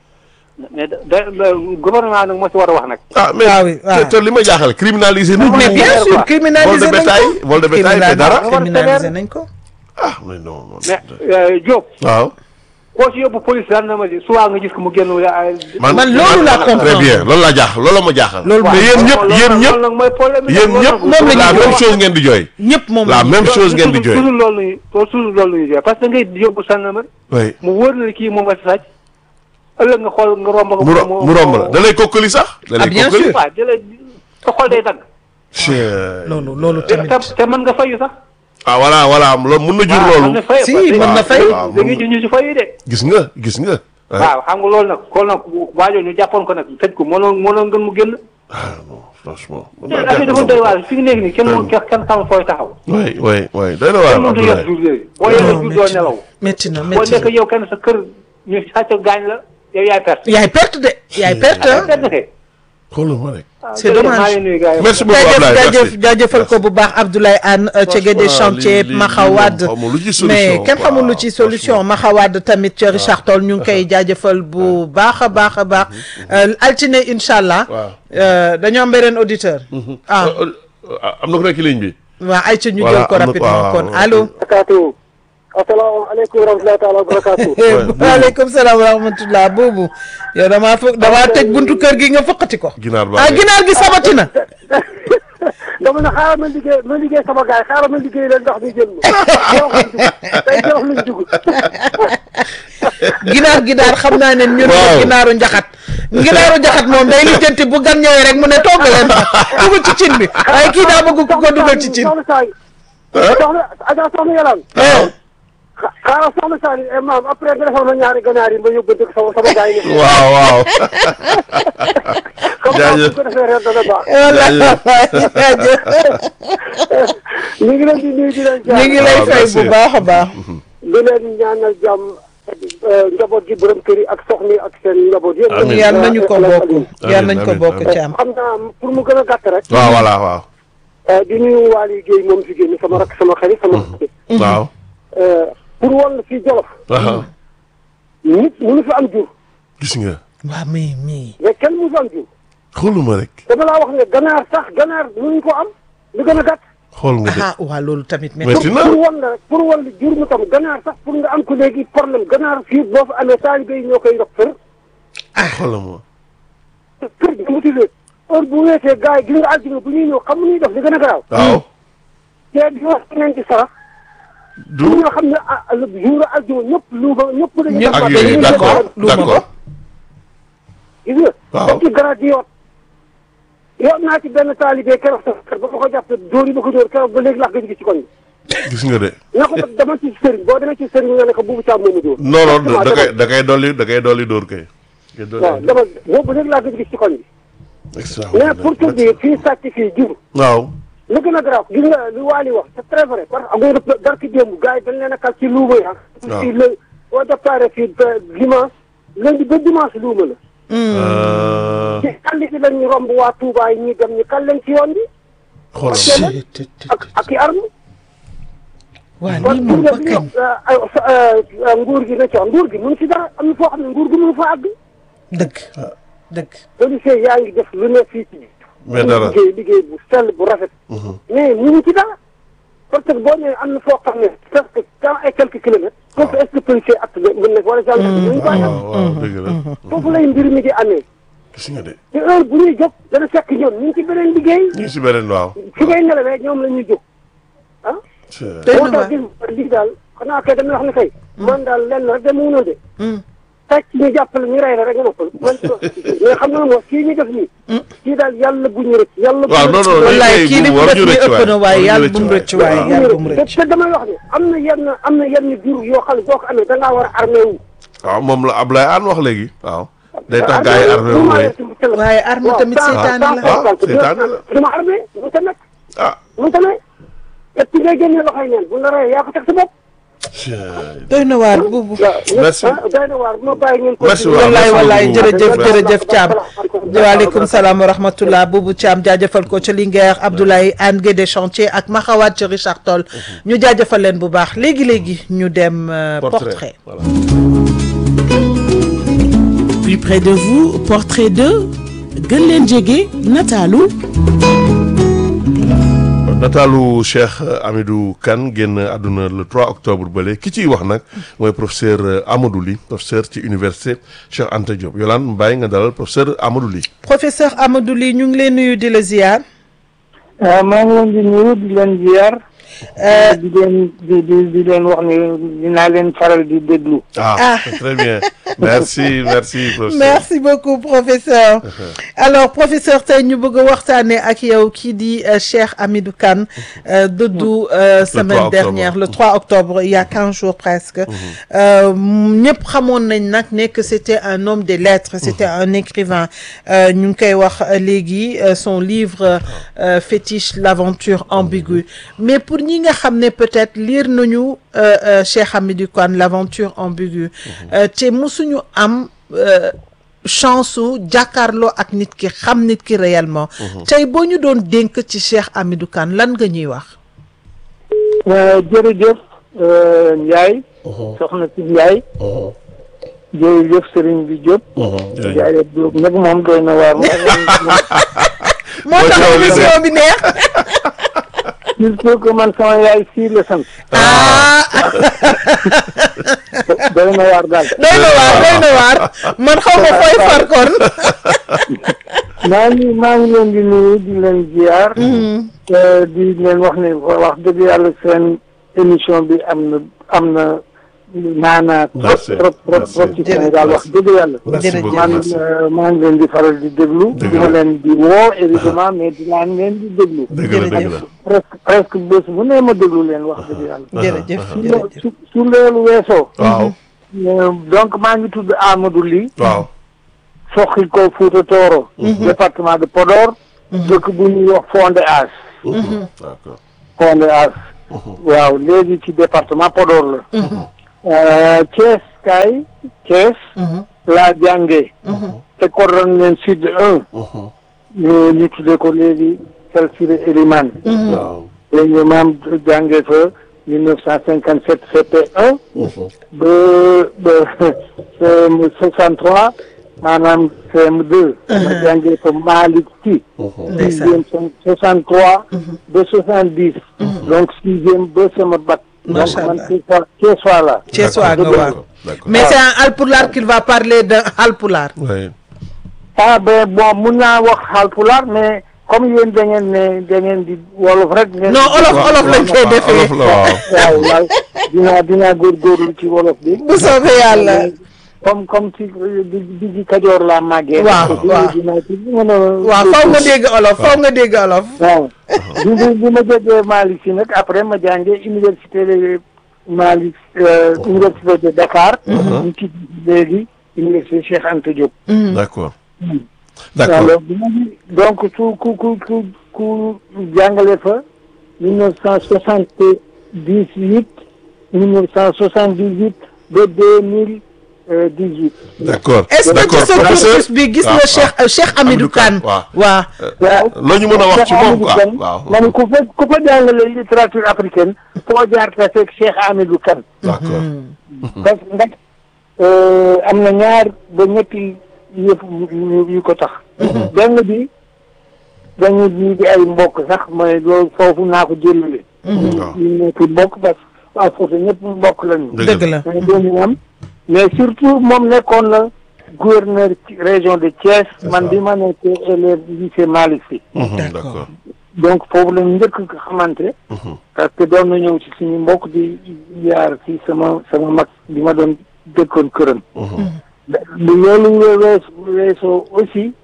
mais da da gouvernement nag moo ci war a wax nag.
ah mais
Ah oui, waaw.
te te li ma jaaxal criminaliser nit
mais
ñi
bien sûr
quoi.
criminaliser
Vol de
nañ
bétail,
ko
vol de bétail, mais dara.
criminaliser nañ ko
ah mais non non
mais Diop.
waaw
koo ci yóbbu police gendarmerie souvent nga gis ko mu génn.
Man loolu laa comprendre.
très bien loolu laa jaaxal loolu la ma jaaxal
Loolu
mais yéen ñëpp yéen ñëpp
nag mooy problème bi.
yéen ñëpp
moom la
la
ñuy
même
wax.
chose ngeen di jooy
ñëpp moom
la
la
même chose ngeen di jooy
toujours loolu la ñuy toujours loolu la ñuy jooy parce que da ngay yóbbu gendarmerie
oui
mu wóor na kii moom nga si sàcc ëllëg nga xool nga romb ko.
mu ro- mu romb la da lay kokkali sax da
Ah,
lay
bien
kokkali
sûr.
waaw jëlee sa xol day dagg.
Chey.
loolu loolu
te
tamit
te te mën nga fayu sax.
ah voilà voilà loolu mun na jur
waaw
loolu
mën na fayu.
Si,
parce que-
mën na fayu.
da ngay ñu ci fayu de.
gis nga gis nga ah
waaw xam nga loolu nag xool nag waajoo ñu jàppoon ko nag tëj ko mënoon mënoon gën mu génn.
ah non franchement
affaire dafa doy waar fi mu nekk nii kenn mu kenn kenn xamul fooy taxaw.
oui oui oui doy na waar
kenn mënut a yor
Abdoulaye
jur yooyu. boo yoree jur doo nelaw.
métti na
boo
métti
nekk
na
yow kenn sa kër ñu sàcc gaañ la yow yaay perte.
yaay perte de yaay perte
yaay perte kay.
xoolal ma rek
C'est dommage.
maa ngi nuyu gars yi.
merci beaucoup
jaajëf
Abdoulaye
jaajëf
merci
jaajëfal ko bu baax Abdoulaye Anne Thiégué des
Franchement,
chantiers
lii- lii-
Maxawad
lii moom xaw ma lu ci solution,
mais kenn
quoi.
xamul lu ci solution Maxawad tamit ci Richard Toll ñu ngi koy jaajëfal bu baax a baax a baax altine incha allah
waaw.
euh, dañoo am beneen auditeur ah
Euh, euh, am na ko nekk ci ligne bi
waaw ay ca ñu
Voilà,
jël ko
am na-
rapidement
waaw,
kon
waaw,
allo
barakaatu asalaamaaleykum wa rahmatullahi taala wa barakaatu
waaleykum salaam wa rahmatullah boobu yow damaa fo damaa tëj buntu kër gi nga foqati ko
ginaar baa
ah
ngi-
ginaar gi sabati na
dama ne xaaral ma liggéey ma liggéey sama gaay xaaral ma liggéey leen ndox mi jël ma tey jox luñ dugg
ginaar gi daal xam naa ne ñun
Waaw.
ginaaru njaxat ginaaru njaxat moom day lijjanti bu gan ñëwee rek mu ne togg leen dugg ci cin bi waaye kii daa bëgg ku ko dugal ci cin
soxna Saay soxna Adja soxna Yalaan xaaral soxna Saay eh, maam après nga defal ma ñaari ganaar yi ma yóbbante ko sama sama gaay yi
waaw waaw
comme ça
Jaajëf.
bu ko defee ren dana baax
walla jaajëf
ñu ngi leen di nuyu di leen
ñu ngi
jaar
lay
waaw,
fay
merci.
bu baax a baax
di leen ñaanal jàmm eh, njaboot gi borom kër yi ak soxna yi ak seen njaboot yëpp
Amiin.
yal nañu ko bokk yal nañ ko
amiin,
bokk
amiin.
ci am
xam naa pour mu gën a gàtt rek
waaw voilà waaw
eh, di nuyu Waly Guèye moom si génn sama rak sama xarit sama
waaw
eh, pour wol la fii Jolof
waaw
nit mënu fi am jur
gis nga
waaw mais mais
mais kenn mënu fi am jur
xooluma rek
dama laa wax ne ganaar sax ganaar mënuñ ko am lu gën a gàtt
xool nga de
ah waa loolu tamit
Mais
métti
Tina.
pour wol la rek pour wol jur mu tam ganaar sax pour nga am ko léegi problème ganaar fii boo fa amee taalibe yi ñoo koy ndox kër
xoolama
kër gi mu tuddee heure bu weesee gars yi gis nga aljuma bu ñuy ñëw xam lu ñuy def li gën a garaaw
waaw
te di wax neen ci sarax
du
ñoo xam ne ah jour aljuma ñëpp luuma ñëpp dañuy
Ñëpp
ak
def
yooyu
dañuy
d'accord
def lu ma ko.
d'accord
gis nga
Waaw.
ba ci garaat di yoot yoot naa ci benn taalibe keroog sa kër ba ma ko jàpp dóor yi ma ko dóor keroog ba léegi laa gëj gi ci koñ bi
gis nga de
na ko dama ci sëriñ boo demee ci sëriñ nga ne ko buubu càmm moomu dóor
non non da
Exactement,
koy da koy dolli da koy dolli dóor kay da koy
waaw
dolli
dama boobu léegi laa gëj gi ci koñ bi mais
extraordinaire
pour te dire fii sàcc fii jur
waaw
lu gën a garaaw gis nga lu Waly wax c'est très vrai parce que am nga darki démb gars yi dañ leen a kal ci luuma yi
waaw.
fii la boo déparé fii ba dimanche lundi ba dimanche luuma la
Euh,
ci àll bi lañ ñu romb waa Touba yi ñuy dem ñu kal leen ci yoon bi
xoolama
ak ak i arme
waa
kon
lii
gis
moom
nga
ba
bi
kañ
ñu nguur gi na ci wax nguur gi mun ci dara am na foo xam ne nguur gi mënu fa àgg
dëgg dëgg
policier yaa ngi def lu ne fii ci
mais dara
liggéey liggéey bu sell bu rafet mais mënu ci dara parce que boo nee am na foo xam ne presque cent et quelques kilomètres foofu est-ce que policier at mën nekk wala gendarmerie mënuñu faa
waaw
def
waaw dëgg la
foofu lay mbir mi di amee
gis nga de
te heure bu ñuy jóg dana fekk ñoom ñu ngi ci beneen liggéey
ñu ngi si beneen waaw
fi ngay nelawee ñoom la ñuy jóg ah
c'est-
Doy na
moo tax
waar.
gis nga lii daal xanaa kay damay wax ne kay man daal lenn rek dama mënoon de fekk ñu jàppale ñu rey la rek nga noppal man mais xam nga moom kii ñu def nii kii daal yàlla bu ñu rëcc yàlla bu
waaw
ñu
non
rëcc.
non
wallaay
lii
kii li
bu
mu
war
def
ñu
ni
rëcc
ëpp na waaye
waay,
yàlla
war
bu
ñu
mu
rëcc
rëcc waaye
waay.
yàlla bu mu
te
rëcc
te damay wax ne am na yenn am na yenn jur yoo xam ne boo ko amee da ngaa war a armé wu
waaw moom la Ablaye Anne wax léegi waaw day tax gars yi armé wu mooy.
waaye arme tamit seetaane la.
ah seetaane la.
dama armé mu ta nekk
ah.
mu ta nekk et puis ngay génne loxoy neen bu la rey yaa ko teg sa bopp.
doy na waar buubu.
merci
doy na waar ma bàyyi ngeen ko.
merci
wallaay wallaay jërëjëf jërëjëf Thiam. waaleykum salaam wa rahmatullah Boubou Thiam jaajëfal ko ca Linguère Abdoulaye Anne Guédé Chantier ak Maxawaat ca Richard Toll ñu jaajëfal leen bu baax léegi léegi ñu dem portrait.
voilà.
Plus près de vous, portrait de gën leen jege nataalu.
nataalu Cheikh Hamidou Kane génn àdduna le trois octobre bële ki ciy wax nag mooy professeur Amadou Ly professeur ci université Cheikh Anta Diop Yolande Mbaye nga dalal professeur Amadou Ly.
professeur Amadou Ly ñu ngi leen nuyu di la ziar.
maa ngi leen di nuyu di leen ziar. di leen di di di leen wax ni dinaa leen faral di déglu.
ah très bien merci merci professeur.
merci beaucoup professeur. alors professeur tey ñu bëgg a waxtaanee ak yow kii di Cheikh Hamidou Kane dëddu semaine dernière le trois octobre il y a quinze jours presque. ñëpp xamoon nañ nag ne que c'était un homme des lettres. c'était un écrivain ñu ngi koy wax léegi son livre fétiche l'aventure ambiguë mais pour ñi nga xam ne peut-être lire nañu Cheikh Hamidou Kane l'aventure ambiguë te musuñu am chance su jàkkaarloo ak nit ki xam nit ki réellement tey boo ñu doon dénk ci Cheikh Hamidou Kane lan nga ñuy wax.
jërëjëf Ndiaye. soxna si Ndiaye. jërëjëf Serigne bi Diop. Ndiaye Diop nag moom doy na waar.
moo tax émission bi neex.
il faut que man sama yaay sii la sant. doy na waar daal.
doy na waar doy na waar man xaw ma fooy far kon.
maa ngi maa ngi leen di nuyu di leen ziar. di leen wax ne wax dëgg yàlla seen émission bi am na am na maanaa trop trop trop trop ci Sénégal wax dëgg yàlla. man maa ngi leen di faral di déglu. di ma leen di woo évidemment mais dinaa leen di déglu.
dëgg la dëgg la
presque presque bés bu ne ma déglu leen wax dëgg yàlla.
jërëjëf jërëjëf
su su loolu weesoo.
waaw.
donc maa ngi tudd Amadou Ly.
waaw.
soxi ko Fouta Tooro. département de Podor. dëkk bu ñuy wax Fondé As.
d'accord.
Fondé As. waaw léegi ci département Podor la. Thiès kay Thiès. laa jàngee. école Ranérou Sud un. ñu ñu tuddee ko léegi Salsiré Elimane.
waaw.
léegi maam jàngee fa mille neuf cent cinquante sept C P un. ba ba C M soixante-trois maanaam C M deux. ma jàngee fa Malick Sy. sixième soixante-trois ba soixante-dix. donc sixième ba sama bac.
macha
donc
allah
man Thiessois la.
Thiessois nga waaw.
d'accord.
mais c'est un Halpulaar qu'il va parler de Halpulaar.
oui.
ah ben bon mun naa wax Halpulaar mais comme yéen da ngeen ne da ngeen di wolof rek. ngeen
non olof olof lañ koy defee.
olof la waaw.
waaw waaw dinaa dinaa góorgóorlu ci wolof bi.
bu soobee yàlla.
comme comme ci di di di Kajoor laa màggee.
waaw waaw
dinaa ci mën a.
waaw faw nga dégg olof faw nga dégg olof.
waaw bi bi bi ma jógee Malick Sy nag après ma jàngee université de Malick université de Dakar. ñu ci léegi université Cheikh Anta Diop.
d'accord. d'accord.
alors donc ku ku ku ku ku jàngale fa mille neuf cent soixante-dix-huit mille neuf cent soixante-dix-huit ba deux mille dix-huit.
d'accord.
est-ce que
d'accord
ci sa cursus bi gis nga Cheikh Cheikh Hamidou Kane.
waaw.
waaw.
waaw
loo ñu mën a wax ci moom quoi
Cheikh Hamidou Kane
waaw.
man ku fa ku fa jàngale littérature africaine foo jaar te fekk Cheikh Hamidou Kane.
d'accord.
parce que ndax am na ñaar ba ñetti yëpp yu yu ko tax. benn bi dañu di di ay mbokk sax mooy loolu foofu naa ko jëlale.
waaw.
ñu nekkul mbokk parce que waa Fouta ñëpp mbokk lañu.
dëgg la.
mais dañu am mais surtout moom nekkoon la gouverneur ci région de Thiès man bi ma nekkee élève lycée Malick Sy.
d'accord.
donc foofu lañu njëkk nga xamante. parce que doon na ñëw ci suñu mbokk di yaar ci sama sama mag bi ma doon dëkkoon këram. lu loolu wees weesoo aussi.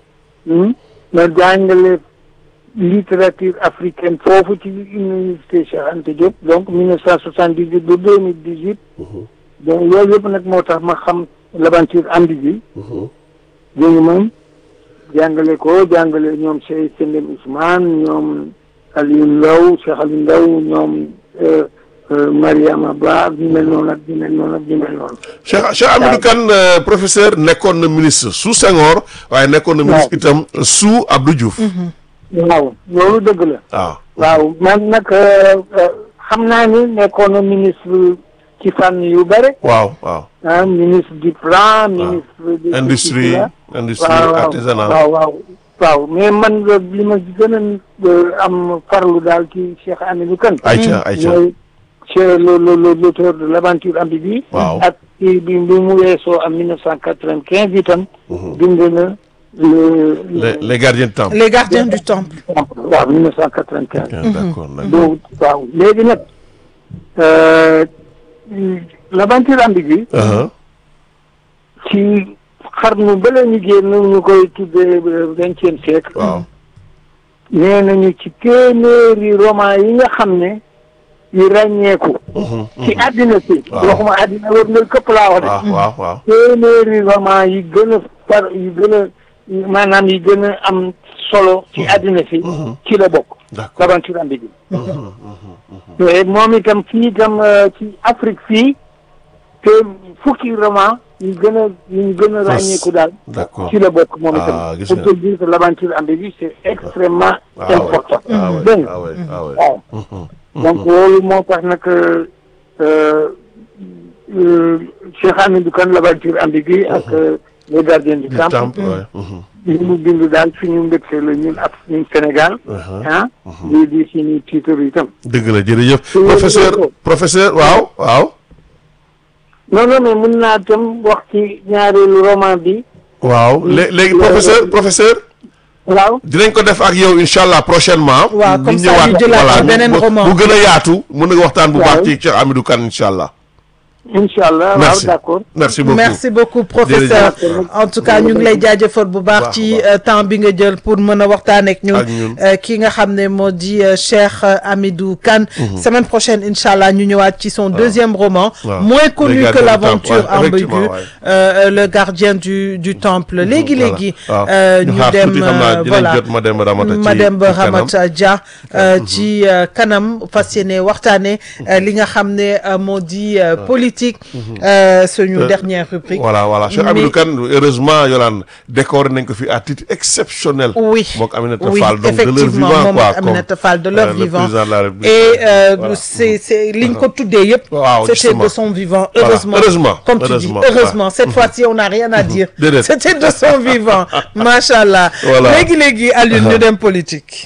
ma jàngale littérature africaine foofu ci université Cheikh Anta Diop donc mille neuf cent soixante-dix-huit ba deux mille dix-huit. donc loolu yëpp nag moo tax ma xam l'aventure ambiguë. dégg nga moom jàngale ko jàngale ñoom Cheikh Sendem Ousmane ñoom Aliou Ndaw Cheikh Aliou Ndaw ñoom Mariama Ba ak ñu mel noonu ak ñu mel noonu ak ñu mel noonu.
Cheikh Cheikh Hamidou Kane professeur nekkoon na ministre sous Senghor waaye nekkoon na ministre itam sous Abdou Diouf.
waaw loolu dëgg la.
waaw
waaw man nag xam naa ni nekkoon na ministre ci fànn yu bare.
waaw waaw.
ah ministre du plan. ministre de
industrie industrie artisanat.
waaw waaw waaw mais man li ma gën a am farlu daal ci Cheikh Hamidou Kane.
ayca ayca
mooy c'est le le l'auteur de l'aventure ambiguë.
waaw
ak ci bi bi mu weesoo en mille neuf cent quatre-vingt-quinze itam. bind na le.
les les gardiens du temple.
les gardiens du temple.
waaw mille neuf cent quatre-vingt-quinze.
d'accord
donc waaw léegi nag l'aventure ambiguë. ci xarnu ba la ñu génn ñu koy tuddee vingtième siècle.
waaw
nee nañu ci téeméeri roman yi nga xam ne yu ràññeeku. ci àddina si.
waaw
waxuma àddina wër na këpp laa wax de.
waaw waaw waaw.
téeméeri roman yi gën a par yi gën a maanaam yi gën a am solo ci àddina si. ci la bokk.
d'accord
l'aventure ambiguë. te moom itam fii itam ci Afrique fii te fukki roman yu gën a yu gën a ràññeeku daal.
d'accord
ci la bokk moom itam.
ah gis
pour
nga
te dire que l'aventure ambiguë c'est extrêmement
ah ouais,
important.
ah ouais,
dégg nga
ah ouais, ah ouais.
waaw. donc loolu moo tax nag Cheikh Hamidou Kane l'aventure ambiguë ak les gardiens du
du
temple.
temple ouais. Mhm.
li mu bind daal suñu mbégte la ñun ak ñun Sénégal. ah lii di suñu titre itam.
dëgg la jërëjëf professeur professeur waaw waaw.
non non mais mën naa tam wax ci ñaareelu roman bi.
waaw lé léegi professeur professeur.
waaw
dinañ ko def ak yow incha allah prochainement.
waaw comme ça ñu jëlaat beneen roman
bu gën a yaatu. mën nga waxtaan bu baax
waaw
ci Cheikh Hamidou Kane incha allah.
incha allah waaw
merci
d'accord.
merci beaucoup
merci beaucoup professeur en tout cas ñu ngi lay jaajëfal bu baax ci temps bi nga jël pour mën a waxtaan ak ñun ki nga xam ne moo di Cheikh Hamidou Kane semaine prochaine incha allah ñu ñëwaat ci son deuxième roman moins connu que l'aventure ambiguë le gardien du du temple léegi léegi ñu dem voilà Mademba Ramata Dia ci kanam fas yéene waxtaane li nga xam ne moo di politique Euh, suñu euh, dernière rubrique.
Voilà, voilà. Cheikh Hamidou Kane, heureusement, Yolande, décoré nañ ko fi à titre exceptionnel.
Oui,
donc Aminata
oui,
Fall, donc
effectivement,
de leur vivant, quoi.
Aminata Fall, de leur
euh,
vivant.
Et
euh,
voilà.
c'est, c'est, liñ ko tuddee yëpp,
wow,
c'était de son vivant.
Voilà.
Heureusement,
heureusement,
comme tu
heureusement,
dis, heureusement.
Ouais.
Cette fois-ci, on n'a rien à dire.
Dédé.
C'était de son vivant. Machallah.
Voilà.
Léegi léegi, Alioune, ñu dem politique.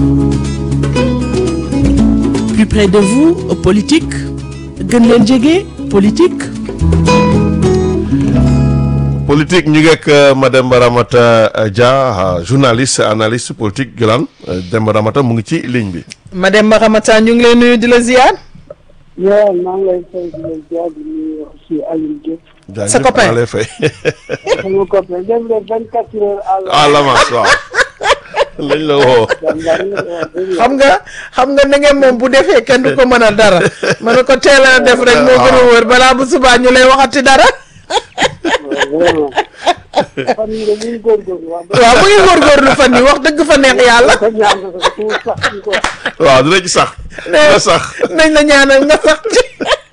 Plus près de vous, politique. Gën leen jege, politique.
Politique ñu ngi ak Mademba Ramata Dia journaliste analyste politique Yolande Demba Ramata mu ngi ci ligne bi.
Mademba Ramata ñu ngi lay nuyu di la ziar.
waaw maa ngi lay fay di la ziar di nuyu aussi Aliou Diop.
sa copain
maa lay fay.
sama copain dem le vingt-quatre heures
à l'avance waaw. lañ la woo.
xam nga xam nga na ngeen moom bu defee kenn du ko mënal dara ma ne ko teel a def rek moo gën a wóor balaa bu subaa ñu lay waxati dara.
vraiment fan yii de mu ngi góorgóorlu wax
waaw mu ngi góorgóorlu fan yii wax dëgg fa neex yàlla.
waaw dina ci sax. dina sax
nañ la ñaanal nga sax ci.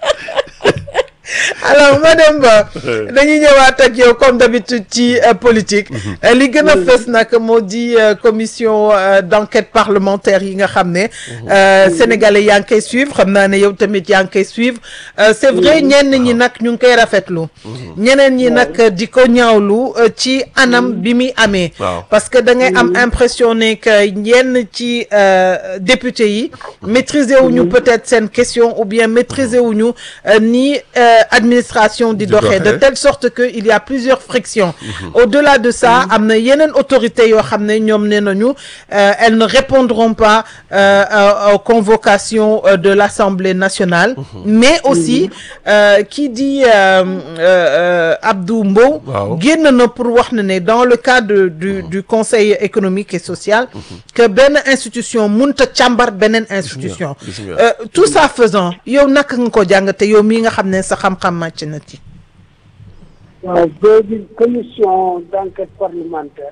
alors Mademba dañuy ñëwaat ak yow comme d'habitude ci politique li gën a fës nag moo di commission d'enquête parlementaire yi nga xam ne sénégalais yaa ngi koy suivre xam naa ne yow tamit yaa ngi koy suivre c'est vrai ñenn ñi nag ñu ngi koy rafetlu ñeneen ñi nag di ko ñaawlu ci anam bi muy amee parce que da ngay am impression ne que yenn ci député yi maîtriser wuñu peut-être seen question ou bien maîtriser wuñu ni administration di doxee de telle sorte que il y a plusieurs frictions au-delà de ça am na yeneen autorités yoo xam ne ñoom nee nañu elles ne répondront pas euh, aux convocations de l'Assemblée nationale mais aussi qui dit euh, euh, Abdou Mbow génn na pour wax na ne dans le cadre du du Conseil économique et social que benn institution mënta càmbar beneen institution euh, tout ça faisant yow naka nga ko jàngate yow mii nga xam ne sa xam-xam màcc na ci.
waaw boobu commission d'enquête parlementaire.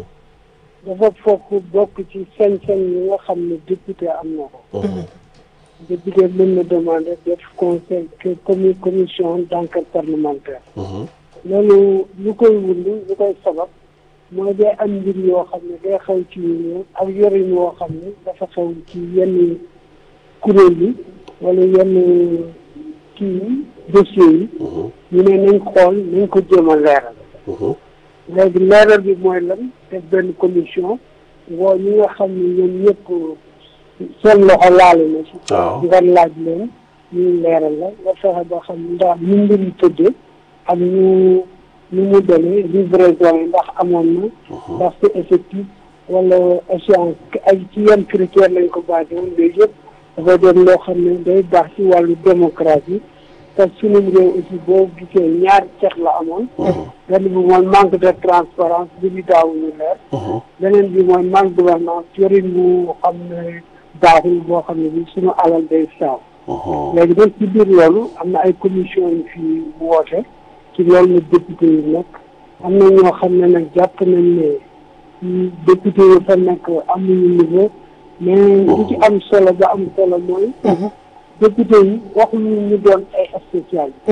dafa fokk bokk ci sañ-sañ yi nga xam ne député am na ko. député mën na demander def conseil que commi commission d'enquête parlementaire. loolu lu koy wund lu koy sabab mooy day am mbir yoo xam ne day xew ci ñu ak yorin woo xam ne dafa xew ci yenn kuréel yi wala yenn kii dossiers yi. ñu ne nañ xool nañ ko jéem a leeral. léegi leeral bi mooy lan def benn commission woo ñi nga xam ne ñoom ñëpp seen loxo laale na ci. waaw nga laaj leen ñu leeral la nga fexe ba xam ndax ñu mbir yi tëddee ak ñu ñu mu demee livraison yi ndax amoon na. ndax c'est effectif wala échéance ay ci yan critère lañ ko basé woon léegi yëpp dafa doon loo xam ne day baax ci wàllu démocratie. parce que suñu réew aussi boo gisee ñaari ceex la amoon. benn bi mooy manque de transparence bi ñu daawuñu leer. beneen bi mooy manque de gouvernance yorin bu xam ne baaxul boo xam ne bi suñu alal day saaw. léegi nag ci biir loolu am na ay commission yu fi woote ci loolu na député yi nekk am na ñoo xam ne nag jàpp nañ ne député yi fa nekk amuñu niveau mais li ci am solo ba am solo mooy. député yi waxuñu ñu doon ay spécialistes.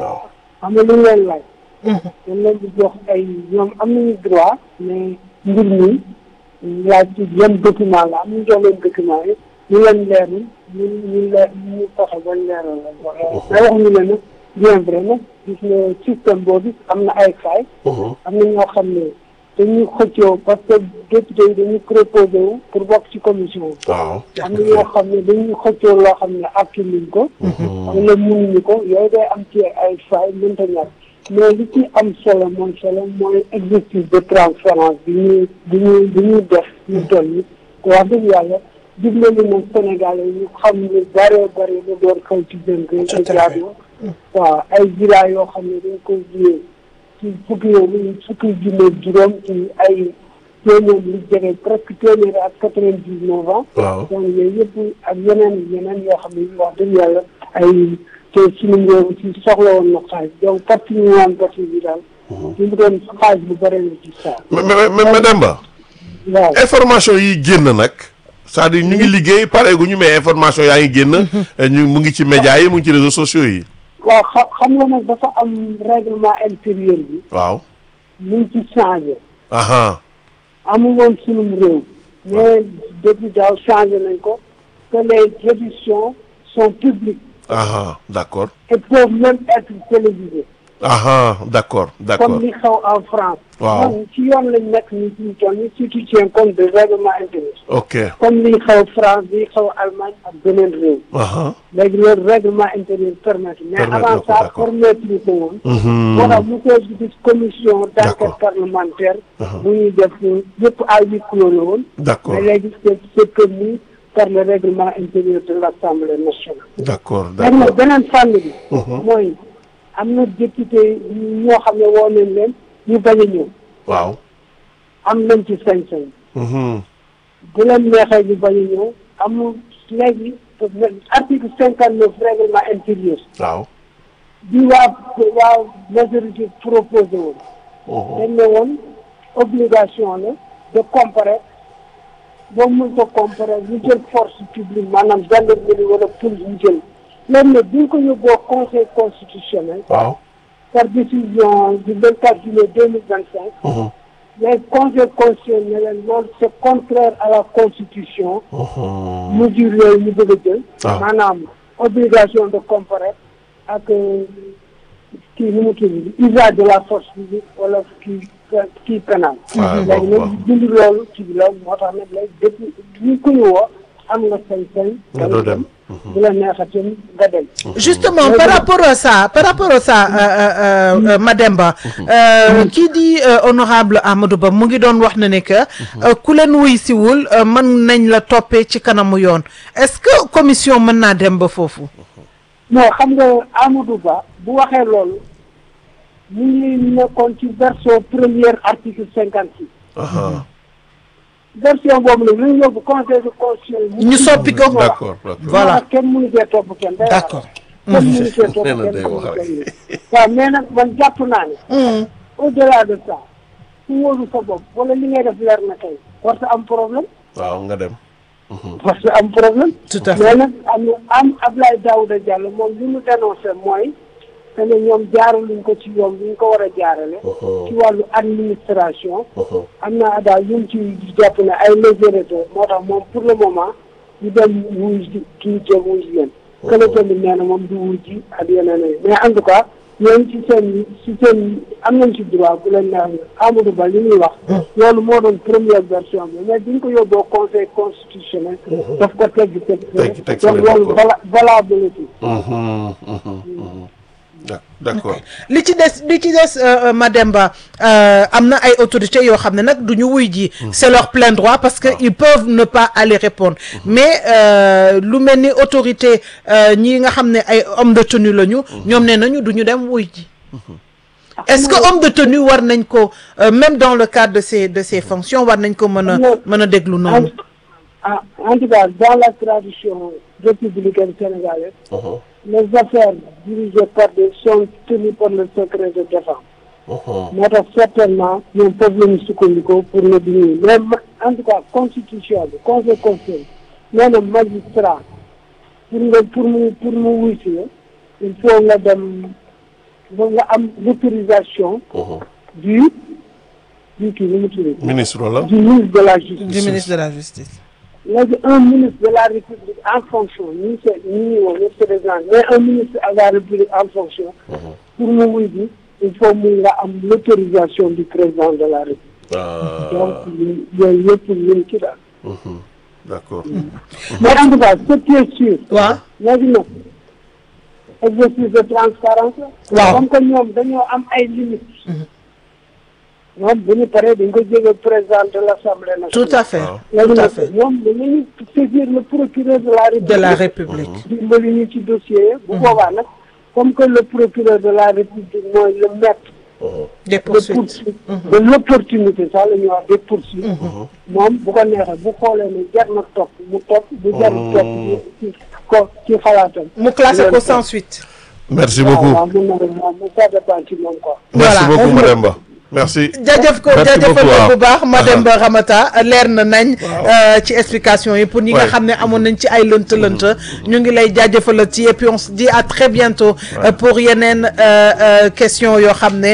xam nga lu leen laaj. dañ leen di jox ay ñoom am nañu droit mais mbir mi laaj ci yan document la am ñu jox leen document yi ñu leen leerul ñu ñu leer ñu fexe ba leeral la. mais waxuñu leen nag bien vrai nag gis nga système boobu am na ay faay. am na ñoo xam ne dañuy xëccoo parce que député yi dañuy proposé wu pour bokk ci commission bi. waaw am na ñoo xam ne dañuy xëccoo loo xam ne akkiluñ ko. wala mënuñu ko yooyu day am ci ay faay mënta ñàkk mais li ci am solo mooy solo mooy exercice de transparence bi ñuy bi ñuy bi ñuy def ñu toll nii te wax dëgg yàlla dimbali na Sénégal yi ñu xam ne bëree bëri lu doon xew ci dënk yi. te jaadu waaw ay village yoo xam ne dañ koy jiyee ci fukki yoon fukki junne juróom ci ay téeméer lu jege presque téeméer ak quatre-vingt-dix-neuf ans. waaw donc yooyu yëpp ak yeneen yeneen yoo xam ne wax dëgg yàlla ay te suñu réew ci soxla woon na xaalis donc parti ñu waan parti bi daal. li mu doon xaalis bu bëri la ci saa.
mais mais mais Demba.
waaw
information yi génn nag. c'est-à-dire ñu ngi liggéey pareeguñu mais information yaa ngi génn. ñu mu ngi ci médias yi mu ngi ci réseaux sociaux yi.
waaw xa xam nga nag dafa am règlement intérieur bi.
waaw.
mu ngi ci changé.
aha
amul woon sunum réew. mais depuis daaw changé nañ ko que les éditions sont publiques.
aha d'accord.
et peuvent même être télévisées.
aha d'accord d'accord
comme li xew en France.
waaw
man ci yoon lañ nekk nii ci ñu toll nii si tu tiens compte de règlement intérieur.
ok
comme li xew France li xew Allemagne ak beneen réew.
aha
léegi loolu règlement intérieur permettre mais
Permettre
avant
ko,
ça
d'accord.
permettre ñu ko woon.
Mhm.
moo tax mu koy gis commission d'
D'accord.
enquête parlementaire. bu ñuy def yëpp à huis clos la woon.
d'accord
mais léegi c'est c'est permis par le règlement intérieur de l'Assemblée nationale.
d'accord
léegi nag
d'accord
beneen fànn bi.
Mhm.
mooy am na député ñoo xam ne woo nañ leen ñu bañ a ñëw.
waaw
am nañ ci sañ-sañ.
mhm
bu leen neexee ñu bañ a ñëw amul léegi article cinquante neuf règlement intérieur
waaw
bi waa waa majorité proposé woon. dañ ne woon obligation la de comparer boo mun ko comparer ñu jël force publique maanaam gendarmerie wala police ñu jël léegi nag bi ñu ko yóbboo conseil constitutionnel.
waaw
par décision du vingt-quatre juillet deux mille vingt-cinq.
mhm
les conseils constitutionnels loolu c'est contraire à la constitution.
mhm
mesure yooyu ñu bëgg a jël.
Ah.
maanaam obligation de comparer ak kii nu mu tudd usage de la force publique wala kii kii pénal.
waaw
léegi
waaw
nag dindi loolu ci loolu moo tax nag léegi depuis ñu ko ñu woo am nga sañ-sañ.
nga doo dem.
bu la neexatim nga dem.
Justement, par rapport à ça, par rapport à ça, euh, euh, euh, Mademba, euh, qui dit euh, honorable Amadou Ba mu ngi doon wax na ne que euh, ku leen wuy siwul euh, mën nañ la toppee ci kanamu yoon. Est-ce que commission mën naa dem ba foofu?
non xam nga Amadou Ba bu waxee loolu mu ngi nekkoon ci version première article cinquante six.
aha
version boobu nag lu ñu yóbbu conseil de constitution.
ñu soppi ko.
d'accord d'accord
Voilà.
kenn mënu cee topp kenn. day
D'accord.
communiqué toog
nee na
kenn
day wax rek.
communiqué waaw mais nag man jàpp naa ne au delà de ça ku wóolu sa bopp wala li ngay def leer na tey war sa am problème
waaw nga dem.
war sa am problème
Tout à fait.
mais nag am na am Abdoulaye Daouda Diallo moom li mu dénoncé mooy que ne ñoom jaaraluñ ko ci yoon bi ñu ko war a jaarale ci wàllu administration am naa daal ñu ngi ci jàpp ne ay légèreté moo tax moom pour le moment ñu dem wuy ji kii jëm wuy ji leen kële tamit nee na moom du wuy ji ak yeneen yi mais en tout cas ñoom ci seen ci seen am nañ ci droit bu leen neex Amadou Ba li ñuy wax loolu moo doon première version bi mais biñ ko yóbboo conseil constitutionnel daf ko tegg teg
Tegg teg
donc loolu vala valabilité
d'accord.
li ci des li ci des euh, Mademba euh, am na ay autorités yoo xam ne nag du ñu wuy ji c'est leur plein droit parce que ils peuvent ne pas aller répondre mais euh, lu mel ni autorité euh, ñi nga xam ne ay homme de tenue lañu ñoom ne nañu du ñu dem wuy ji est-ce que homme de tenue war nañ ko euh, même dans le cadre de ces de ces fonctions war nañ ko mën a mën a déglu noonu
en en tout cas dans la tradition républicaine sénégalaise les affaires dirigées par des sont tenues par le secret de défense moo tax certainement ñoom foofu la ñu sukkandikoo pour ne di ñuy mais en tout cas constitution bi conseil constitutionnel nee na magistrat pour nga pour mu pour mu wuy si il faut nga dem ba nga am l'autorisation du du kii nu mu tudd
ministre wala.
du ministre de la justice
du ministre de la justice
léegi un ministre de la République en fonction ñi se ñi ñuy wax ñëpp c'est des gens mais un ministre de la République en fonction pour mu wuy bi il faut mu nga am l'autorisation du président de la République donc yooyu yëpp ñu ci daal
d'accord.
mais en tout cas ce qui est sûr
waaw
léegi nag exercice de transparence la
waaw
comme que ñoom dañoo am ay limites ñoom bu ñu paree dañ ko jege président de l'Assemblée nationale
tout à fait
léegi
tout à
nag
fait
ñoom dañuy saisir le procureur de la République
de la République
dimbali ñu ci dossier bu boobaa nag comme que le procureur de la République mooy le maître
des
de
poursuites
poursuite de l'opportunité sax la ñuy wax des poursuites moom bu ko neexee bu xoolee ne jar na topp mu topp bu jarul topp ci ko ci xalaatam
mu classé ko sans suite
merci
waaw
beaucoup.
waaw mun na moom mu ça dépend ci moom quoi
merci
Voilà.
beaucoup Mademba. merci.
jaajëf ko
Merci
jaajëfal
beaucoup,
ko bu
waaw.
baax Mademba Ramata leer na nañ euh, ci explication yi pour ñi nga
Ouais.
xam ne amoon nañ ci ay lënt lënt ñu ngi lay jaajëfal ci et puis on se dit à très bientôt euh, pour yeneen euh, euh, question yoo xam ne